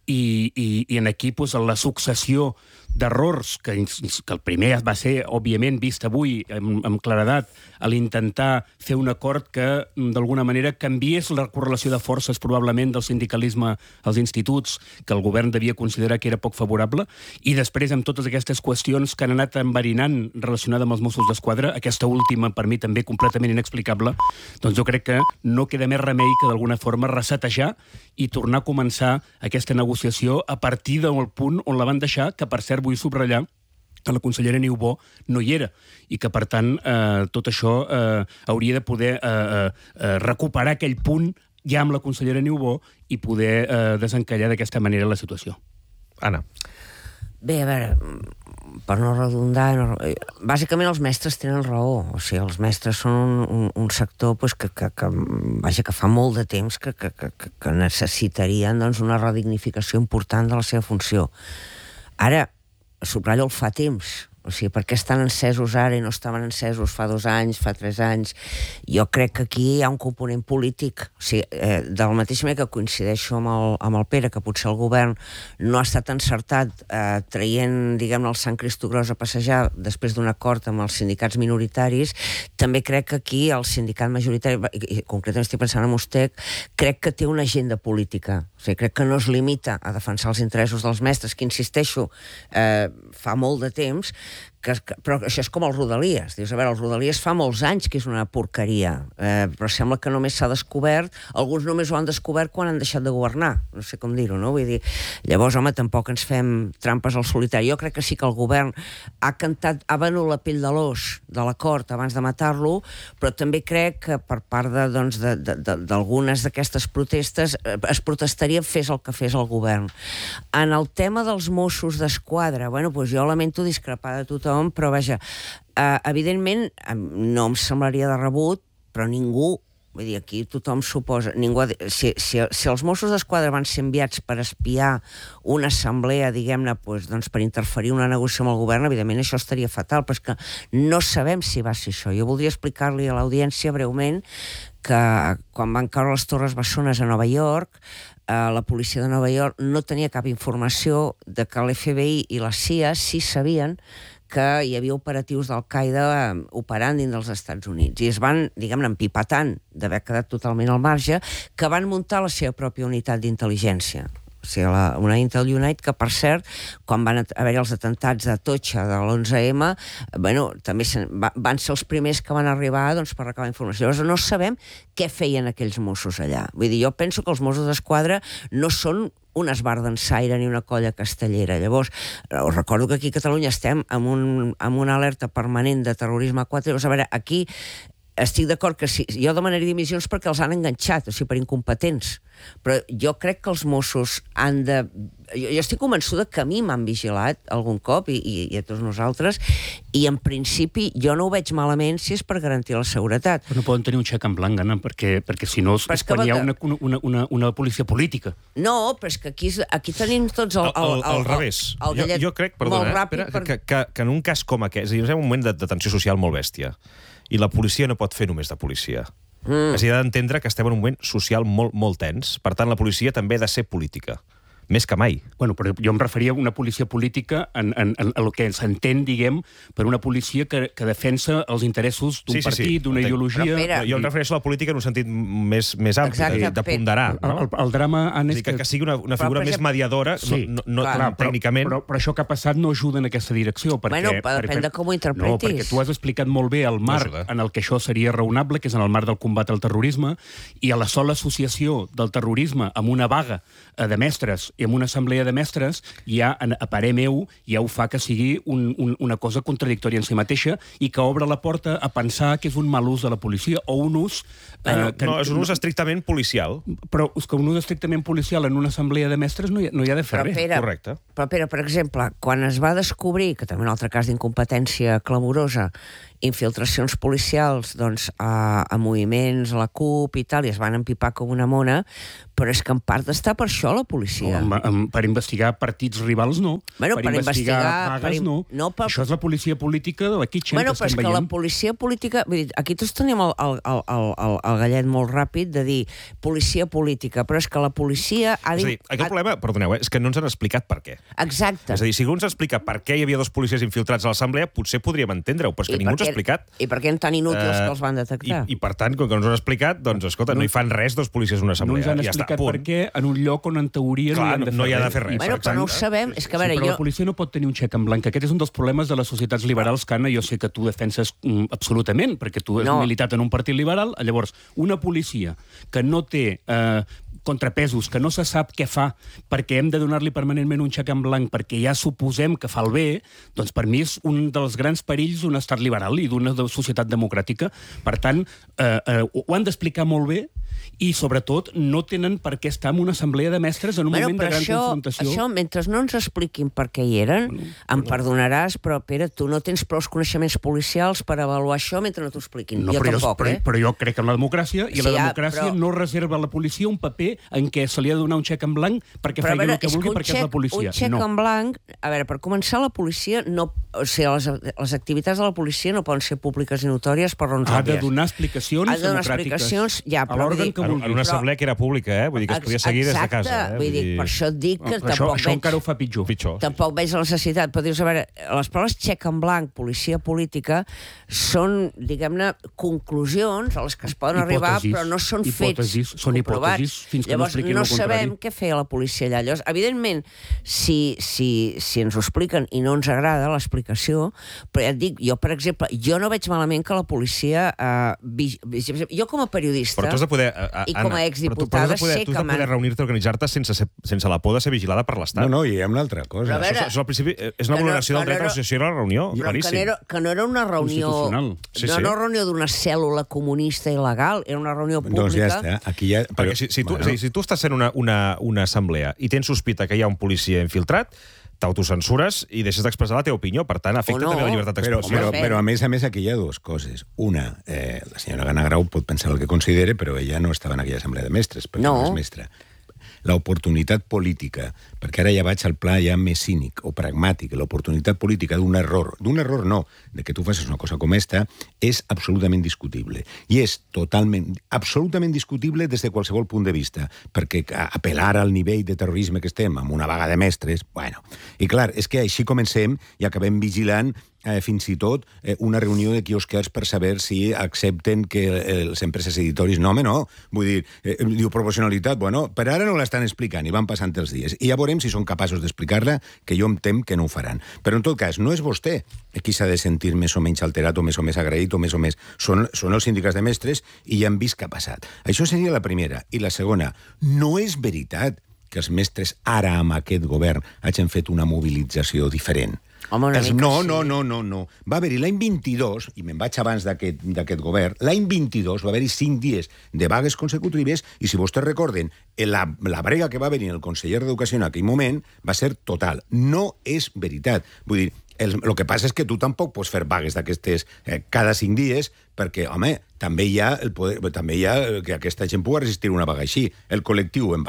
i aquí la successió d'errors, que el primer va ser, òbviament, vist avui amb claredat, a l'intentar fer un acord que, d'alguna manera, canviés la correlació de forces, probablement, del sindicalisme als instituts, que el govern devia considerar que era poc favorable, i després, amb totes aquestes qüestions que han anat enverinant relacionades amb els Mossos d'Esquadra, aquesta última, per mi, també completament inexplicable, doncs jo crec que no queda més remei que, d'alguna forma, resetejar i tornar a començar aquesta negociació a partir del punt on la van deixar, que, per cert, vull subratllar que la consellera Niubó no hi era i que, per tant, tot això hauria de poder recuperar aquell punt ja amb la consellera Niubó i poder desencallar d'aquesta manera la situació. Anna. Bé, a veure, per no redundar, bàsicament els mestres tenen raó. O sigui, els mestres són un sector que fa molt de temps que necessitarien una redignificació important de la seva funció. Ara, subratllo el fa temps. O sigui, per què estan encesos ara i no estaven encesos fa 2 anys, fa 3 anys? Jo crec que aquí hi ha un component polític. O sigui, de la mateixa manera que coincideixo amb el Pere, que potser el govern no ha estat encertat traient, diguem-ne, el Sant Cristogros a passejar després d'un acord amb els sindicats minoritaris, també crec que aquí el sindicat majoritari, i concretament estic pensant en Ustec, crec que té una agenda política. O sigui, crec que no es limita a defensar els interessos dels mestres, que, insisteixo, fa molt de temps, però això és com els Rodalies. Dius, a veure, els Rodalies fa molts anys que és una porqueria, però sembla que només s'ha descobert, alguns només ho han descobert quan han deixat de governar, no sé com dir-ho, no? Vull dir, llavors, home, tampoc ens fem trampes al solitari. Jo crec que sí que el govern ha venut la pell de l'os de l'acord abans de matar-lo, però també crec que per part d'algunes d'aquestes protestes es protestaria fes el que fes el govern. En el tema dels Mossos d'Esquadra, bueno, doncs jo lamento discrepar de tothom, però vaja, evidentment no em semblaria de rebut, però ningú, vull dir, aquí tothom suposa, si els Mossos d'Esquadra van ser enviats per espiar una assemblea, diguem-ne, doncs per interferir una negociació amb el govern, evidentment això estaria fatal, però és que no sabem si va ser això. Jo voldria explicar-li a l'audiència breument que quan van caure les Torres Bessones a Nova York, la policia de Nova York no tenia cap informació de que l'FBI i la CIA sí sabien que hi havia operatius d'Al-Qaeda operant dins dels Estats Units. I es van, diguem-ne, empipatant d'haver quedat totalment al marge, que van muntar la seva pròpia unitat d'intel·ligència. O sigui, una Intel Unit que, per cert, quan van haver-hi els atentats de Atocha de l'11M, bueno, també van ser els primers que van arribar per recabar informació. Llavors no sabem què feien aquells Mossos allà. Vull dir, jo penso que els Mossos d'Esquadra no són un esbar d'ensaire ni una colla castellera. Llavors, us recordo que aquí a Catalunya estem amb una alerta permanent de terrorisme aquàtic. Llavors, a veure, aquí estic d'acord que sí, jo demanaria dimissions perquè els han enganxat, o sigui, per incompetents. Però jo crec que els Mossos han de... Jo estic convençuda que a mi m'han vigilat algun cop, i a tots nosaltres, i en principi jo no ho veig malament si és per garantir la seguretat. Però no poden tenir un xec en blanc, Anna, perquè si no és quan hi ha una policia política. No, però és que aquí tenim tots el revés. Jo crec, perdona, que en un cas com aquest, és un moment de tensió social molt bèstia, i la policia no pot fer només de policia. És a dir, ha d'entendre que estem en un moment social molt, molt tens. Per tant, la policia també ha de ser política. més que mai. Bueno, però jo em referia a una policia política en el que s'entén, diguem, per una policia que defensa els interessos d'un partit, d'una ideologia... Jo em refereixo a la política en un sentit més ampli, de ponderar. El drama, Anna, és que sigui una figura més mediadora, tècnicament... Però això que ha passat no ajuda en aquesta direcció. Bueno, depèn de com ho interpretis. No, perquè tu has explicat molt bé el marc en el que això seria raonable, que és en el marc del combat al terrorisme, i a la sola associació del terrorisme amb una vaga de mestres i amb una assemblea de mestres, ja, a parer meu, ja ho fa que sigui una cosa contradictòria en si mateixa i que obre la porta a pensar que és un mal ús de la policia o un ús... No, és un ús estrictament policial. Però és que un ús estrictament policial en una assemblea de mestres no hi ha de fer res. Correcte. Però, Pere, per exemple, quan es va descobrir, que també un altre cas d'incompetència clamorosa, infiltracions policials a moviments, a la CUP i tal, i es van empipar com una mona, però és que en part està per això la policia. Per investigar partits rivals, no. Bueno, per investigar vagues, no. Això és la policia política de la Kitchen que estem veient. Però és que la policia política... Vull dir, aquí tots tenim el gallet molt ràpid de dir policia política, però és que la policia... És a dir, aquest problema, perdoneu, és que no ens han explicat per què. Exacte. És a dir, si algú ens explica per què hi havia dos policies infiltrats a l'assemblea, potser podríem entendre-ho, però és que ningú ens ha explicat. I per què eren tan inútils que els van detectar? I per tant, com que no ens ho han explicat, doncs, escolta, no hi fan res dos policies en una assemblea. No ens han explicat per què en un lloc on en teoria no hi ha de fer res. Bueno, però no ho sabem. És que, a veure, però la policia no pot tenir un xec en blanc. Aquest és un dels problemes de les societats liberals que, Anna, jo sé que tu defenses absolutament, perquè tu has militat en un partit liberal. Llavors, una policia que no té contrapesos, que no se sap què fa perquè hem de donar-li permanentment un xec en blanc perquè ja suposem que fa el bé, doncs per mi és un dels grans perills d'un estat liberal i d'una societat democràtica. Per tant, ho han d'explicar molt bé i, sobretot, no tenen per què estar en una assemblea de mestres en un moment de gran confrontació. Això, mentre no ens expliquin per què hi eren, em perdonaràs, però, Pere, tu no tens prou coneixements policials per avaluar això mentre no t'ho expliquin. Jo tampoc, Però jo crec en la democràcia, i la democràcia no reserva a la policia un paper en què se li ha de donar un xec en blanc perquè faci el que vulgui perquè és la policia. Un xec en blanc... A veure, per començar, la policia no... O sigui, les activitats de la policia no poden ser públiques i notòries per raons òbvies. Ha de donar explicacions democràtiques. Ha de donar explicacions, ja, però... En una assemblea que era pública, vull dir que es podia seguir des de casa. Vull dir, per això et dic que tampoc veig... Això encara ho fa pitjor. Tampoc veig la necessitat. Però dius, a veure, les paraules xec en blanc, policia política, són, diguem-ne, conclusions a les que es poden arribar, però no són fets comprovats. Llavors, no sabem què feia la policia allà. Llavors, evidentment, si ens ho expliquen i no ens agrada l'explicació, però ja et dic, jo, per exemple, jo no veig malament que la policia... Jo com a periodista... Però tu has de poder... I com a exdiputada sé que... Tu has de poder reunir-te, organitzar-te sense la por de ser vigilada per l'Estat. No, i hi ha una altra cosa. Això al principi és una vulneració del dret a l'associació i la reunió. Que no era una reunió... No era una reunió d'una cèl·lula comunista il·legal, era una reunió pública... Doncs ja està. Aquí ja... Perquè si tu estàs fent una assemblea i tens sospita que hi ha un policia infiltrat, t'autocensures i deixes d'expressar la teva opinió. Per tant, afecta també la llibertat d'expressió. Però a més, aquí hi ha dues coses. Una, la senyora Gana Grau pot pensar el que considere, però ella no estava en aquella assemblea de mestres, perquè no és mestra. L'oportunitat política, perquè ara ja vaig al pla ja més cínic o pragmàtic, l'oportunitat política d'un error no, de que tu facis una cosa com esta, és absolutament discutible. I és absolutament discutible des de qualsevol punt de vista, perquè apel·lar al nivell de terrorisme que estem, amb una vaga de mestres, bueno. I clar, és que així comencem i acabem vigilant fins i tot una reunió de quiosquers per saber si accepten que les empreses editoris... No, home, no. Vull dir, diu proporcionalitat. Bueno, per ara no l'estan explicant i van passant els dies. I ja veurem si són capaços d'explicar-la, que jo em tem que no ho faran. Però en tot cas, no és vostè qui s'ha de sentir més o menys alterat o més agraït o més... Són els sindicats de mestres i ja han vist què ha passat. Això seria la primera. I la segona, no és veritat que els mestres ara amb aquest govern hagin fet una mobilització diferent. No. Va haver-hi l'any 22, i me'n vaig abans d'aquest govern, l'any 22 va haver-hi 5 dies de vagues consecutives i, si vostès recorden, la brega que va haver-hi en el conseller d'Educació en aquell moment va ser total. No és veritat. Vull dir, el que passa és que tu tampoc pots fer vagues d'aquestes cada 5 dies perquè, home, també hi ha que aquesta gent pugui resistir una vaga així. El col·lectiu en vaga.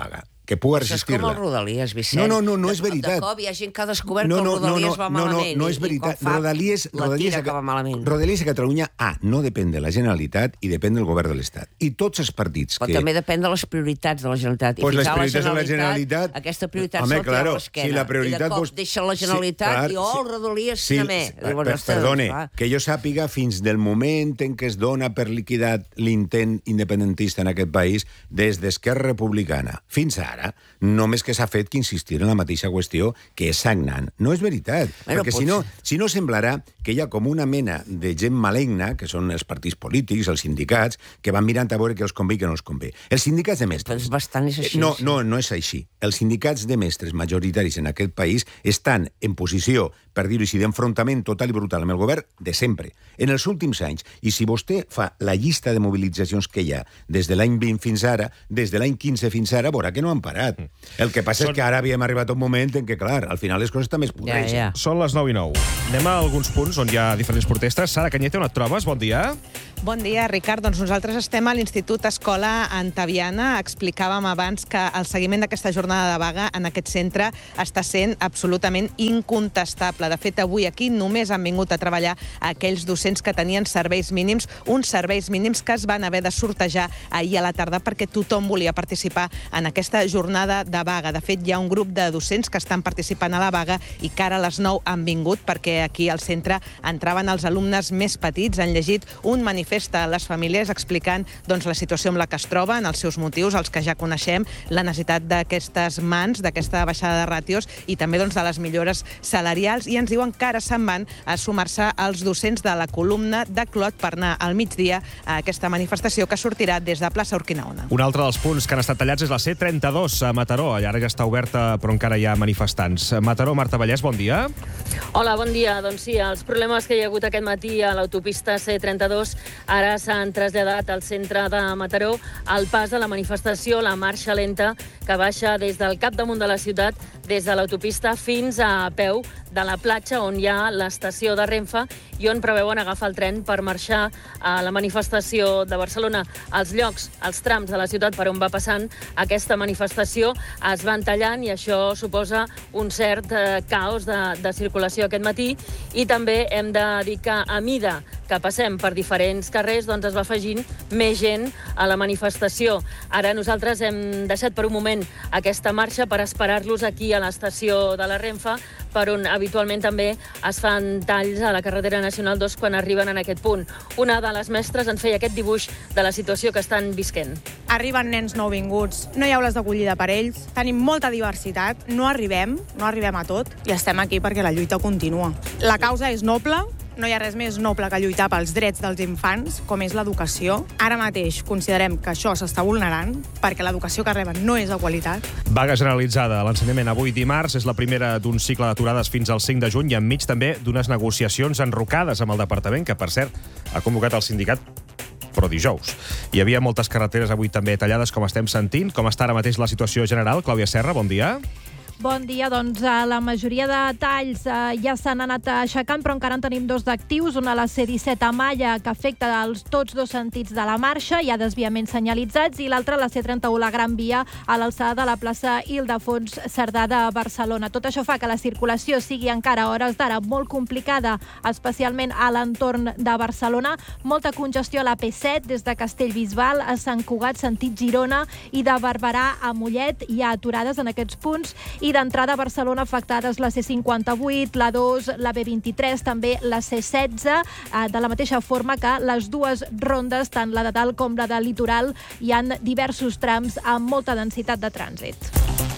que puga Això és resistir-la. com el Rodalies, Vicent. No és veritat. De cop hi ha gent que ha descobert que el Rodalies va malament. No és veritat. Rodalies que va malament. Rodalies a Catalunya, no depèn de la Generalitat i depèn del govern de l'Estat. I tots els partits Però també depèn de les prioritats de la Generalitat. Pues les prioritats de la Generalitat... Aquesta prioritat se'l té a l'esquena. Si la prioritat... I de cop deixa la Generalitat i el Rodalies també. Perdone, que jo sàpiga fins del moment en què es dona per liquidat l'intent independentista en aquest país, des d'Esquerra Republicana fins ara, només que s'ha fet que insistir en la mateixa qüestió, que és sagnant. No és veritat, perquè si no semblarà que hi ha com una mena de gent maligna, que són els partits polítics, els sindicats, que van mirant a veure què els convé i què no els convé. Els sindicats de mestres... Doncs bastant és així. No és així. Els sindicats de mestres majoritaris en aquest país estan en posició, per dir-ho així, d'enfrontament total i brutal amb el govern de sempre, en els últims anys. I si vostè fa la llista de mobilitzacions que hi ha des de l'any 20 fins ara, des de l'any 15 fins ara, veurà que no han parat. El que passa és que ara havíem arribat a un moment en què, clar, al final les coses també es podreixen. Són les 9:09. Anem a alguns punts on hi ha diferents protestes. Sara Cañete, on et trobes? Bon dia. Bon dia, Ricard. Doncs nosaltres estem a l'Institut Escola Antaviana. Explicàvem abans que el seguiment d'aquesta jornada de vaga en aquest centre està sent absolutament incontestable. De fet, avui aquí només han vingut a treballar aquells docents que tenien serveis mínims, uns serveis mínims que es van haver de sortejar ahir a la tarda perquè tothom volia participar en aquesta jornada de vaga. De fet, hi ha un grup de docents que estan participant a la vaga i que ara a les 9 han vingut perquè aquí al centre entraven els alumnes més petits, han llegit un manifest a les famílies explicant la situació amb la que es troben, els seus motius, els que ja coneixem, la necessitat d'aquestes mans, d'aquesta baixada de ràtios i també de les millores salarials, i ens diuen que ara se'n van a sumar-se als docents de la columna de Clot per anar al migdia a aquesta manifestació que sortirà des de plaça Urquinaona. Un altre dels punts que han estat tallats és la C32 a Mataró. Ara ja està oberta, però encara hi ha manifestants. Mataró, Marta Vallès, bon dia. Hola, bon dia. Doncs sí, els problemes que hi ha hagut aquest matí a l'autopista C32 ara s'han traslladat al centre de Mataró. Al pas de la manifestació, la marxa lenta que baixa des del capdamunt de la ciutat, des de l'autopista fins a peu de la platja on hi ha l'estació de Renfe i on preveuen agafar el tren per marxar a la manifestació de Barcelona. Els llocs, els trams de la ciutat per on va passant aquesta manifestació es van tallant i això suposa un cert caos de circulació aquest matí, i també hem de dir que a mida que passem per diferents carrers es va afegint més gent a la manifestació. Ara nosaltres hem deixat per un moment aquesta marxa per esperar-los aquí a l'estació de la Renfe, per on habitualment també es fan talls a la carretera nacional 2 quan arriben en aquest punt. Una de les mestres ens feia aquest dibuix de la situació que estan visquent. Arriben nens nouvinguts, no hi ha aules d'acollida per ells, tenim molta diversitat, no arribem a tot i estem aquí perquè la lluita continua. La causa és noble, no hi ha res més noble que lluitar pels drets dels infants, com és l'educació. Ara mateix considerem que això s'està vulnerant perquè l'educació que reben no és de qualitat. Vaga generalitzada a l'ensenyament avui dimarts. És la primera d'un cicle d'aturades fins al 5 de juny i enmig també d'unes negociacions enrocades amb el departament, que, per cert, ha convocat el sindicat però dijous. Hi havia moltes carreteres avui també tallades, com estem sentint. Com està ara mateix la situació general? Clàudia Serra, bon dia. Bon dia, doncs la majoria de talls ja s'han anat aixecant, però encara en tenim dos d'actius. Una a la C-17 a Malla, que afecta tots dos sentits de la marxa, hi ha desviaments senyalitzats, i l'altra a la C-31, la Gran Via, a l'alçada de la plaça Ildefons Cerdà de Barcelona. Tot això fa que la circulació sigui encara a hores d'ara molt complicada, especialment a l'entorn de Barcelona. Molta congestió a la P7, des de Castellbisbal a Sant Cugat, sentit Girona, i de Barberà a Mollet. Hi ha aturades en aquests punts, i d'entrada a Barcelona afectades la C58, la 2, la B23, també la C16, de la mateixa forma que les dues rondes, tant la de dalt com la de litoral, hi ha diversos trams amb molta densitat de trànsit.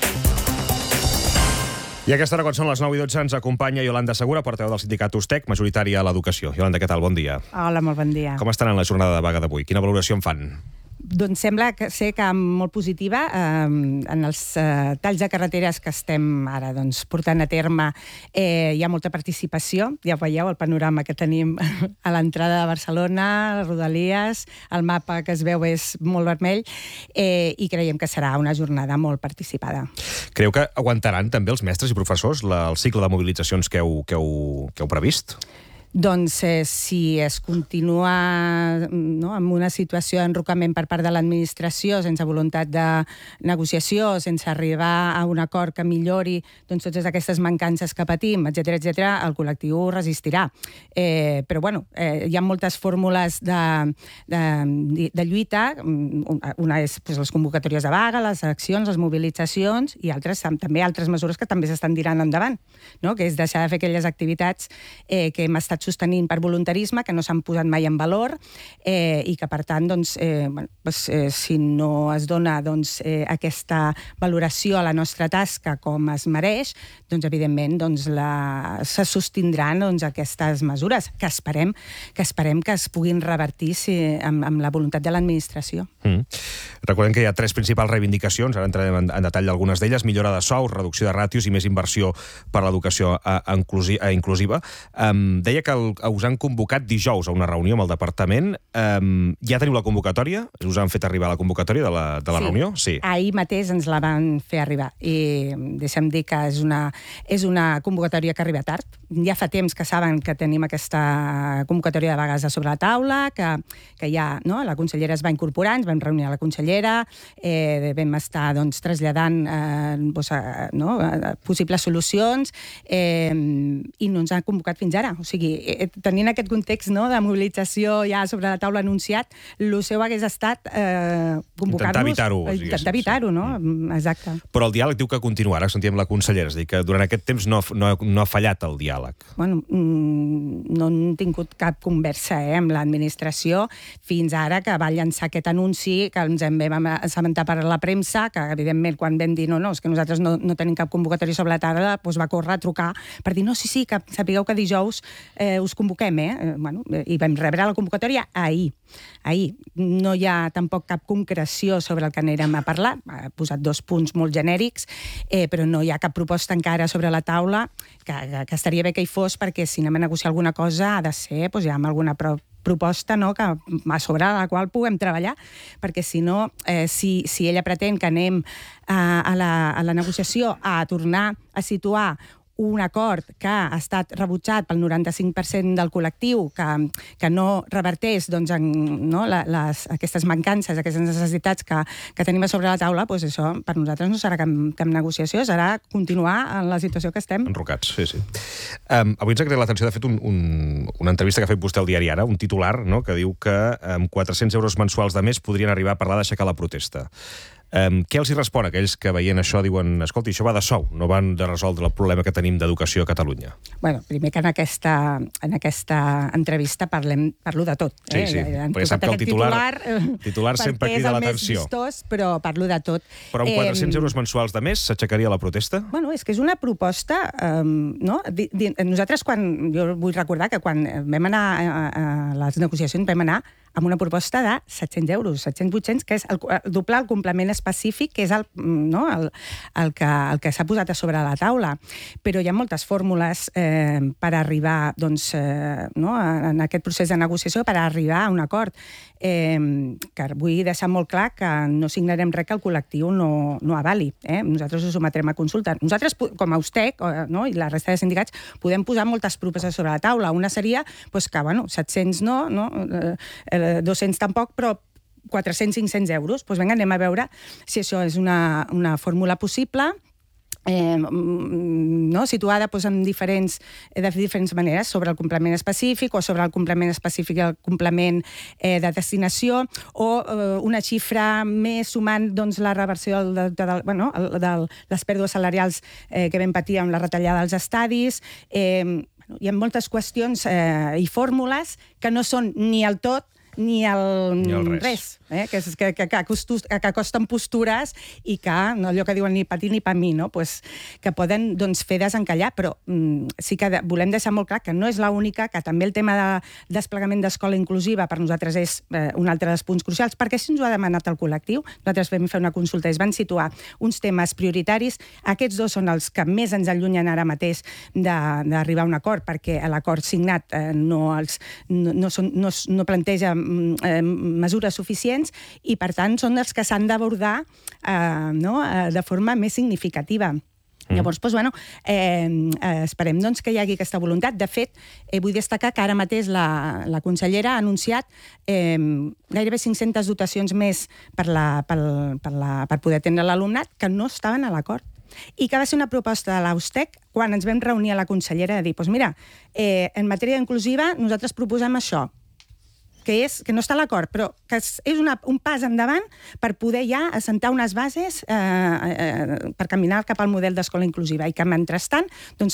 I a aquesta hora, quan són les 9:12, ens acompanya Yolanda Segura, portaveu del sindicat USTEC, majoritària a l'educació. Yolanda, què tal? Bon dia. Hola, molt bon dia. Com estan en la jornada de vaga d'avui? Quina valoració en fan? Doncs sembla ser que molt positiva. En els talls de carreteres que estem ara portant a terme hi ha molta participació. Ja veieu el panorama que tenim a l'entrada de Barcelona, les Rodalies, el mapa que es veu és molt vermell, i creiem que serà una jornada molt participada. Creu que aguantaran també els mestres i professors el cicle de mobilitzacions que heu previst? Doncs si es continua amb una situació d'enrocament per part de l'administració, sense voluntat de negociació, sense arribar a un acord que millori totes aquestes mancances que patim, etc., el col·lectiu resistirà. Però, bueno, hi ha moltes fórmules de lluita. Una és les convocatòries de vaga, les accions, les mobilitzacions, i també altres mesures que també s'estan tirant endavant, que és deixar de fer aquelles activitats que hem estat sostenint per voluntarisme, que no s'han posat mai en valor, i que, per tant, si no es dona aquesta valoració a la nostra tasca com es mereix, doncs, evidentment, se sostindran aquestes mesures, que esperem que es puguin revertir amb la voluntat de l'administració. Recordem que hi ha 3 principals reivindicacions, ara entrarem en detall d'algunes d'elles: millora de sous, reducció de ràtios i més inversió per a l'educació inclusiva. Deia que us han convocat dijous a una reunió amb el departament. Ja teniu la convocatòria? Us han fet arribar la convocatòria de la reunió? Sí. Ahir mateix ens la van fer arribar. I deixa'm dir que és una convocatòria que arriba tard. Ja fa temps que saben que tenim aquesta convocatòria de vagues a sobre la taula, que ja la consellera es va incorporar, ens vam reunir a la consellera, vam estar traslladant possibles solucions, i no ens han convocat fins ara. O sigui, tenint aquest context de mobilització ja sobre la taula anunciat, el seu hagués estat convocar-nos... Intentar evitar-ho, no? Exacte. Però el diàleg diu que continuarà, sentíem la consellera, és a dir, que durant aquest temps no ha fallat el diàleg. Bueno, no hem tingut cap conversa amb l'administració fins ara, que va llançar aquest anunci, que ens en vam assabentar per la premsa, que evidentment quan vam dir és que nosaltres no tenim cap convocatòria sobre la taula, doncs va córrer a trucar per dir sí, que sapigueu que dijous us convoquem, i vam rebre la convocatòria ahir. No hi ha tampoc cap concreció sobre el que anirem a parlar. Ha posat 2 punts molt genèrics, però no hi ha cap proposta encara sobre la taula, que estaria bé que hi fos, perquè si anem a negociar alguna cosa ha de ser ja amb alguna proposta a sobre la qual puguem treballar, perquè si no, si ella pretén que anem a la negociació a tornar a situar un acord que ha estat rebutjat pel 95% del col·lectiu, que no reverteix aquestes mancances, aquestes necessitats que tenim a sobre la taula, doncs això per nosaltres no serà cap negociació, serà continuar en la situació que estem. Enrocats, sí. Avui ens ha creat l'atenció, de fet, una entrevista que ha fet vostè al diari Ara, un titular, que diu que amb 400 euros mensuals de més podrien arribar a parlar d'aixecar la protesta. Què els hi respon a aquells que veient això diuen escolti, això va de sou, no van de resoldre el problema que tenim d'educació a Catalunya? Bueno, primer que en aquesta entrevista parlo de tot. Sí, perquè sap que el titular sempre crida l'atenció. És el més vistós, però parlo de tot. Però amb 400 euros mensuals de més s'aixecaria la protesta? Bueno, és que és una proposta... Nosaltres, jo vull recordar que quan vam anar a les negociacions vam anar amb una proposta de 700 euros, 700-800, que és doblar el complement específic, que és el que s'ha posat a sobre la taula. Però hi ha moltes fórmules per arribar en aquest procés de negociació, per arribar a un acord. Que vull deixar molt clar que no signarem res que el col·lectiu no avali. Nosaltres ho sometrem a consulta. Nosaltres, com a USTEC i la resta de sindicats, podem posar moltes propostes sobre la taula. Una seria que, 700 no, 200 tampoc, però 400-500 euros. Doncs vinga, anem a veure si això és una fórmula possible, situada de diferents maneres, sobre el complement específic o sobre el complement específic i el complement de destinació, o una xifra més sumant la reversió de les pèrdues salarials que vam patir amb la retallada dels estadis. Hi ha moltes qüestions i fórmules que no són ni el tot ni el res, que costen postures i que, allò que diuen ni pa ti ni pa mi, que poden fer desencallar, però sí que volem deixar molt clar que no és l'única, que també el tema de desplegament d'escola inclusiva per nosaltres és un altre dels punts crucials, perquè si ens ho ha demanat el col·lectiu, nosaltres vam fer una consulta i es van situar uns temes prioritaris. Aquests 2 són els que més ens allunyen ara mateix d'arribar a un acord, perquè l'acord signat no planteja mesures suficients i, per tant, són els que s'han d'abordar de forma més significativa. Llavors, esperem que hi hagi aquesta voluntat. De fet, vull destacar que ara mateix la consellera ha anunciat gairebé 500 dotacions més per poder atendre l'alumnat que no estaven a l'acord. I que va ser una proposta de l'Austec quan ens vam reunir a la consellera de dir, doncs mira, en matèria inclusiva nosaltres proposem això, que no està a l'acord, però que és un pas endavant per poder ja assentar unes bases per caminar cap al model d'escola inclusiva i que, mentrestant,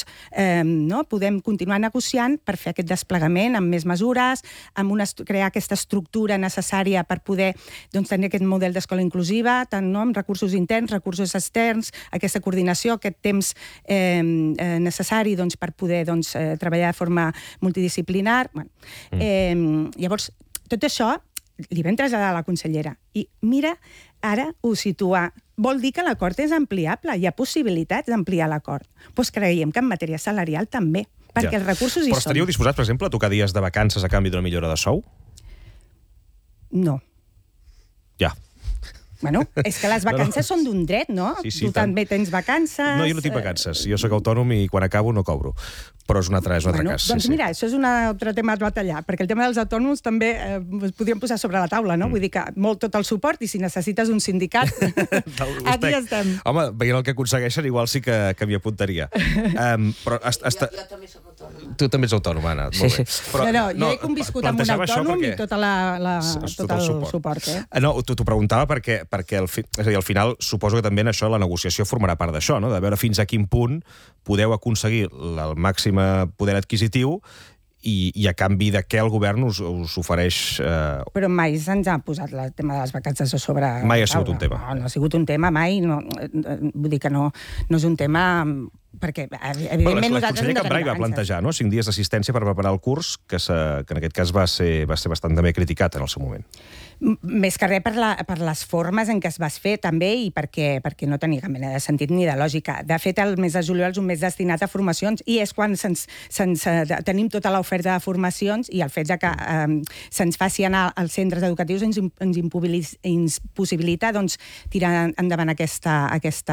podem continuar negociant per fer aquest desplegament amb més mesures, crear aquesta estructura necessària per poder tenir aquest model d'escola inclusiva, tant amb recursos interns, recursos externs, aquesta coordinació, aquest temps necessari per poder treballar de forma multidisciplinar. Llavors, tot això li vam traslladar a la consellera. I mira, ara ho situa. Vol dir que l'acord és ampliable, hi ha possibilitats d'ampliar l'acord. Doncs creiem que en matèria salarial també, perquè els recursos hi són. Però estaríeu disposats, per exemple, a tocar dies de vacances a canvi d'una millora de sou? No. Ja. Bueno, és que les vacances són d'un dret, no? Tu també tens vacances... No, jo no tinc vacances. Jo soc autònom i quan acabo no cobro. Però és un altre cas. Doncs mira, això és un altre tema a batallar, perquè el tema dels autònoms també es podríem posar sobre la taula, no? Vull dir que tot el suport, i si necessites un sindicat, aquí estem. Home, veient el que aconsegueixen, igual sí que m'hi apuntaria. Jo també soc autònoma. Tu també ets autònoma, Anna. Molt bé. No, jo he conviscut amb un autònom i tot el suport. No, t'ho preguntava perquè al final suposo que també en això la negociació formarà part d'això, no? De veure fins a quin punt podeu aconseguir el màxim poder adquisitiu i a canvi de què el govern us ofereix... Però mai se'ns ha posat el tema de les vacances a sobre... Mai ha sigut un tema. No ha sigut un tema, mai. Vull dir que no és un tema... Perquè, evidentment, nosaltres... La consellera Cambray va plantejar 5 dies d'assistència per preparar el curs, que en aquest cas va ser bastant també criticat en el seu moment. Més que res per les formes en què es va fer, també, i perquè no tenia cap mena de sentit ni de lògica. De fet, el mes de juliol és un mes destinat a formacions i és quan tenim tota l'oferta de formacions i el fet que se'ns faci anar als centres educatius ens impossibilita tirar endavant aquesta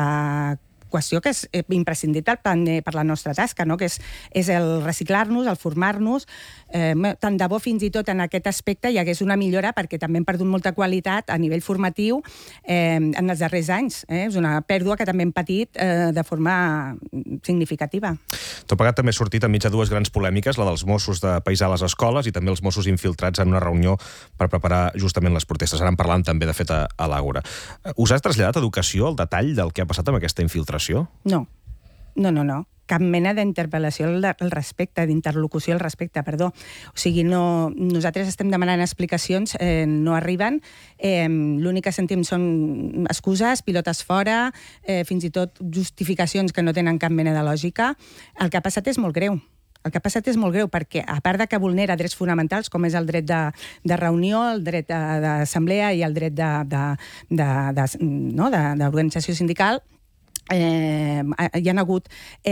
qüestió que és imprescindible per la nostra tasca, que és el reciclar-nos, el formar-nos. Tant de bo fins i tot en aquest aspecte hi hagués una millora, perquè també hem perdut molta qualitat a nivell formatiu en els darrers anys. És una pèrdua que també hem patit de forma significativa. Tot plegat també ha sortit enmig de dues grans polèmiques, la dels Mossos de paisà a les escoles i també els Mossos infiltrats en una reunió per preparar justament les protestes. Ara en parlant també, de fet, a l'Àgora. Us has traslladat a Educació el detall del que ha passat amb aquesta infiltració? No. Cap mena d'interpel·lació al respecte, d'interlocució al respecte, perdó. O sigui, nosaltres estem demanant explicacions, no arriben, l'únic que sentim són excuses, pilotes fora, fins i tot justificacions que no tenen cap mena de lògica. El que ha passat és molt greu. Perquè, a part de que vulnera drets fonamentals, com és el dret de reunió, el dret d'assemblea i el dret d'organització sindical, hi ha hagut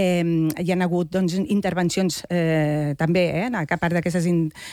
intervencions també, que a part d'aquestes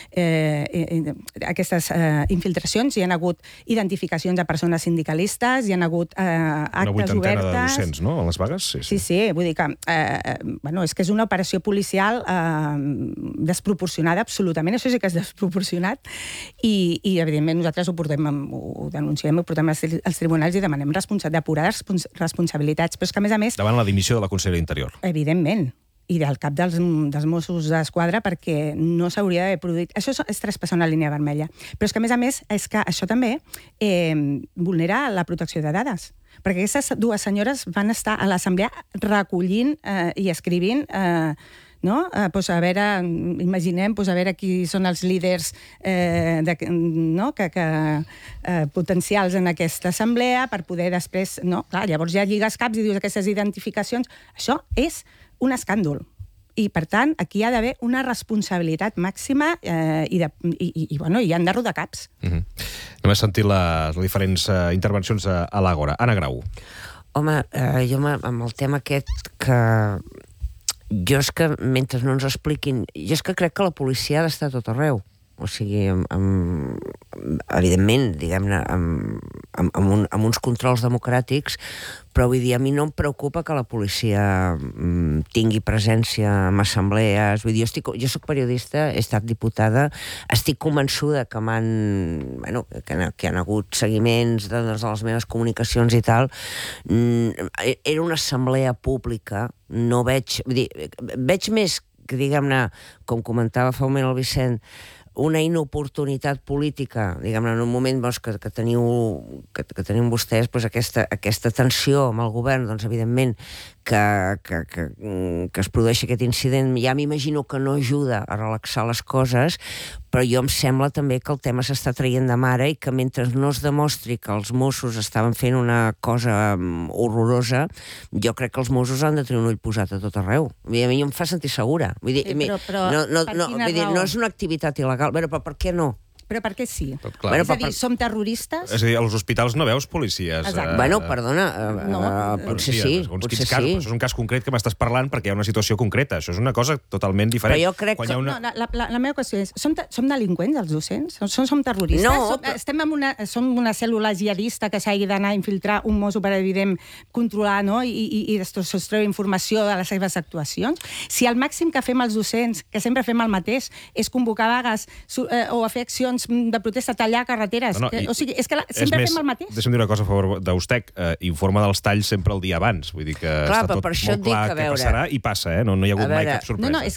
infiltracions hi ha hagut identificacions de persones sindicalistes, hi ha hagut actes obertes... Una 80 de docents, no?, a les vagues? Sí, vull dir que és que és una operació policial desproporcionada, absolutament, això sí que és desproporcionat, i evidentment nosaltres ho denunciem, ho portem als tribunals i demanem depurar responsabilitats, però és que, a més... Davant la dimissió de la consellera d'Interior. Evidentment. I del cap dels Mossos d'Esquadra, perquè no s'hauria d'haver produït... Això és traspassar una línia vermella. Però és que, a més, és que això també vulnera la protecció de dades. Perquè aquestes dues senyores van estar a l'assemblea recollint i escrivint... imaginem a veure qui són els líders potencials en aquesta assemblea per poder després... Llavors ja lligues caps i dius aquestes identificacions. Això és un escàndol. I, per tant, aquí hi ha d'haver una responsabilitat màxima i han de rodar caps. Anem a sentir les diferents intervencions a l'Àgora. Anna Grau. Home, jo amb el tema aquest que... Jo és que, mentre no ens expliquin... Jo és que crec que la policia ha d'estar a tot arreu. o sigui, evidentment, diguem-ne, amb uns controls democràtics, però vull dir, a mi no em preocupa que la policia tingui presència en assemblees. Vull dir, jo soc periodista, he estat diputada, estic convençuda que que han hagut seguiments de les meves comunicacions i tal. Era una assemblea pública, no veig... Vull dir, veig més que, diguem-ne, com comentava fa un moment el Vicent, una inoportunitat política, diguem-ne, en un moment que teniu vostès aquesta tensió amb el govern, doncs, evidentment, que es produeixi aquest incident, ja m'imagino que no ajuda a relaxar les coses, però jo em sembla també que el tema s'està traient de mare i que mentre no es demostri que els Mossos estaven fent una cosa horrorosa, jo crec que els Mossos han de tenir un ull posat a tot arreu. A mi em fa sentir segura. Vull dir, no és una activitat il·legal. Però per què no? Però per què sí? Bueno, és a dir, som terroristes? És a dir, als hospitals no veus policies. Bueno, perdona, potser sí. Això és un cas concret que m'estàs parlant perquè hi ha una situació concreta. Això és una cosa totalment diferent. Però jo crec que... La meva qüestió és, som delinqüents, els docents? Som terroristes? No. Som una cèl·lula jihadista que s'hagi d'anar a infiltrar un mosso per, evident, controlar, no? I treure informació de les seves actuacions? Si el màxim que fem els docents, que sempre fem el mateix, és convocar vagues o a fer accions de protesta, tallar carreteres. O sigui, és que sempre fem el mateix. Deixa'm dir una cosa a favor d'Ustec. Informa dels talls sempre el dia abans. Vull dir que està tot molt clar què passarà i passa, no hi ha hagut mai cap sorpresa. No,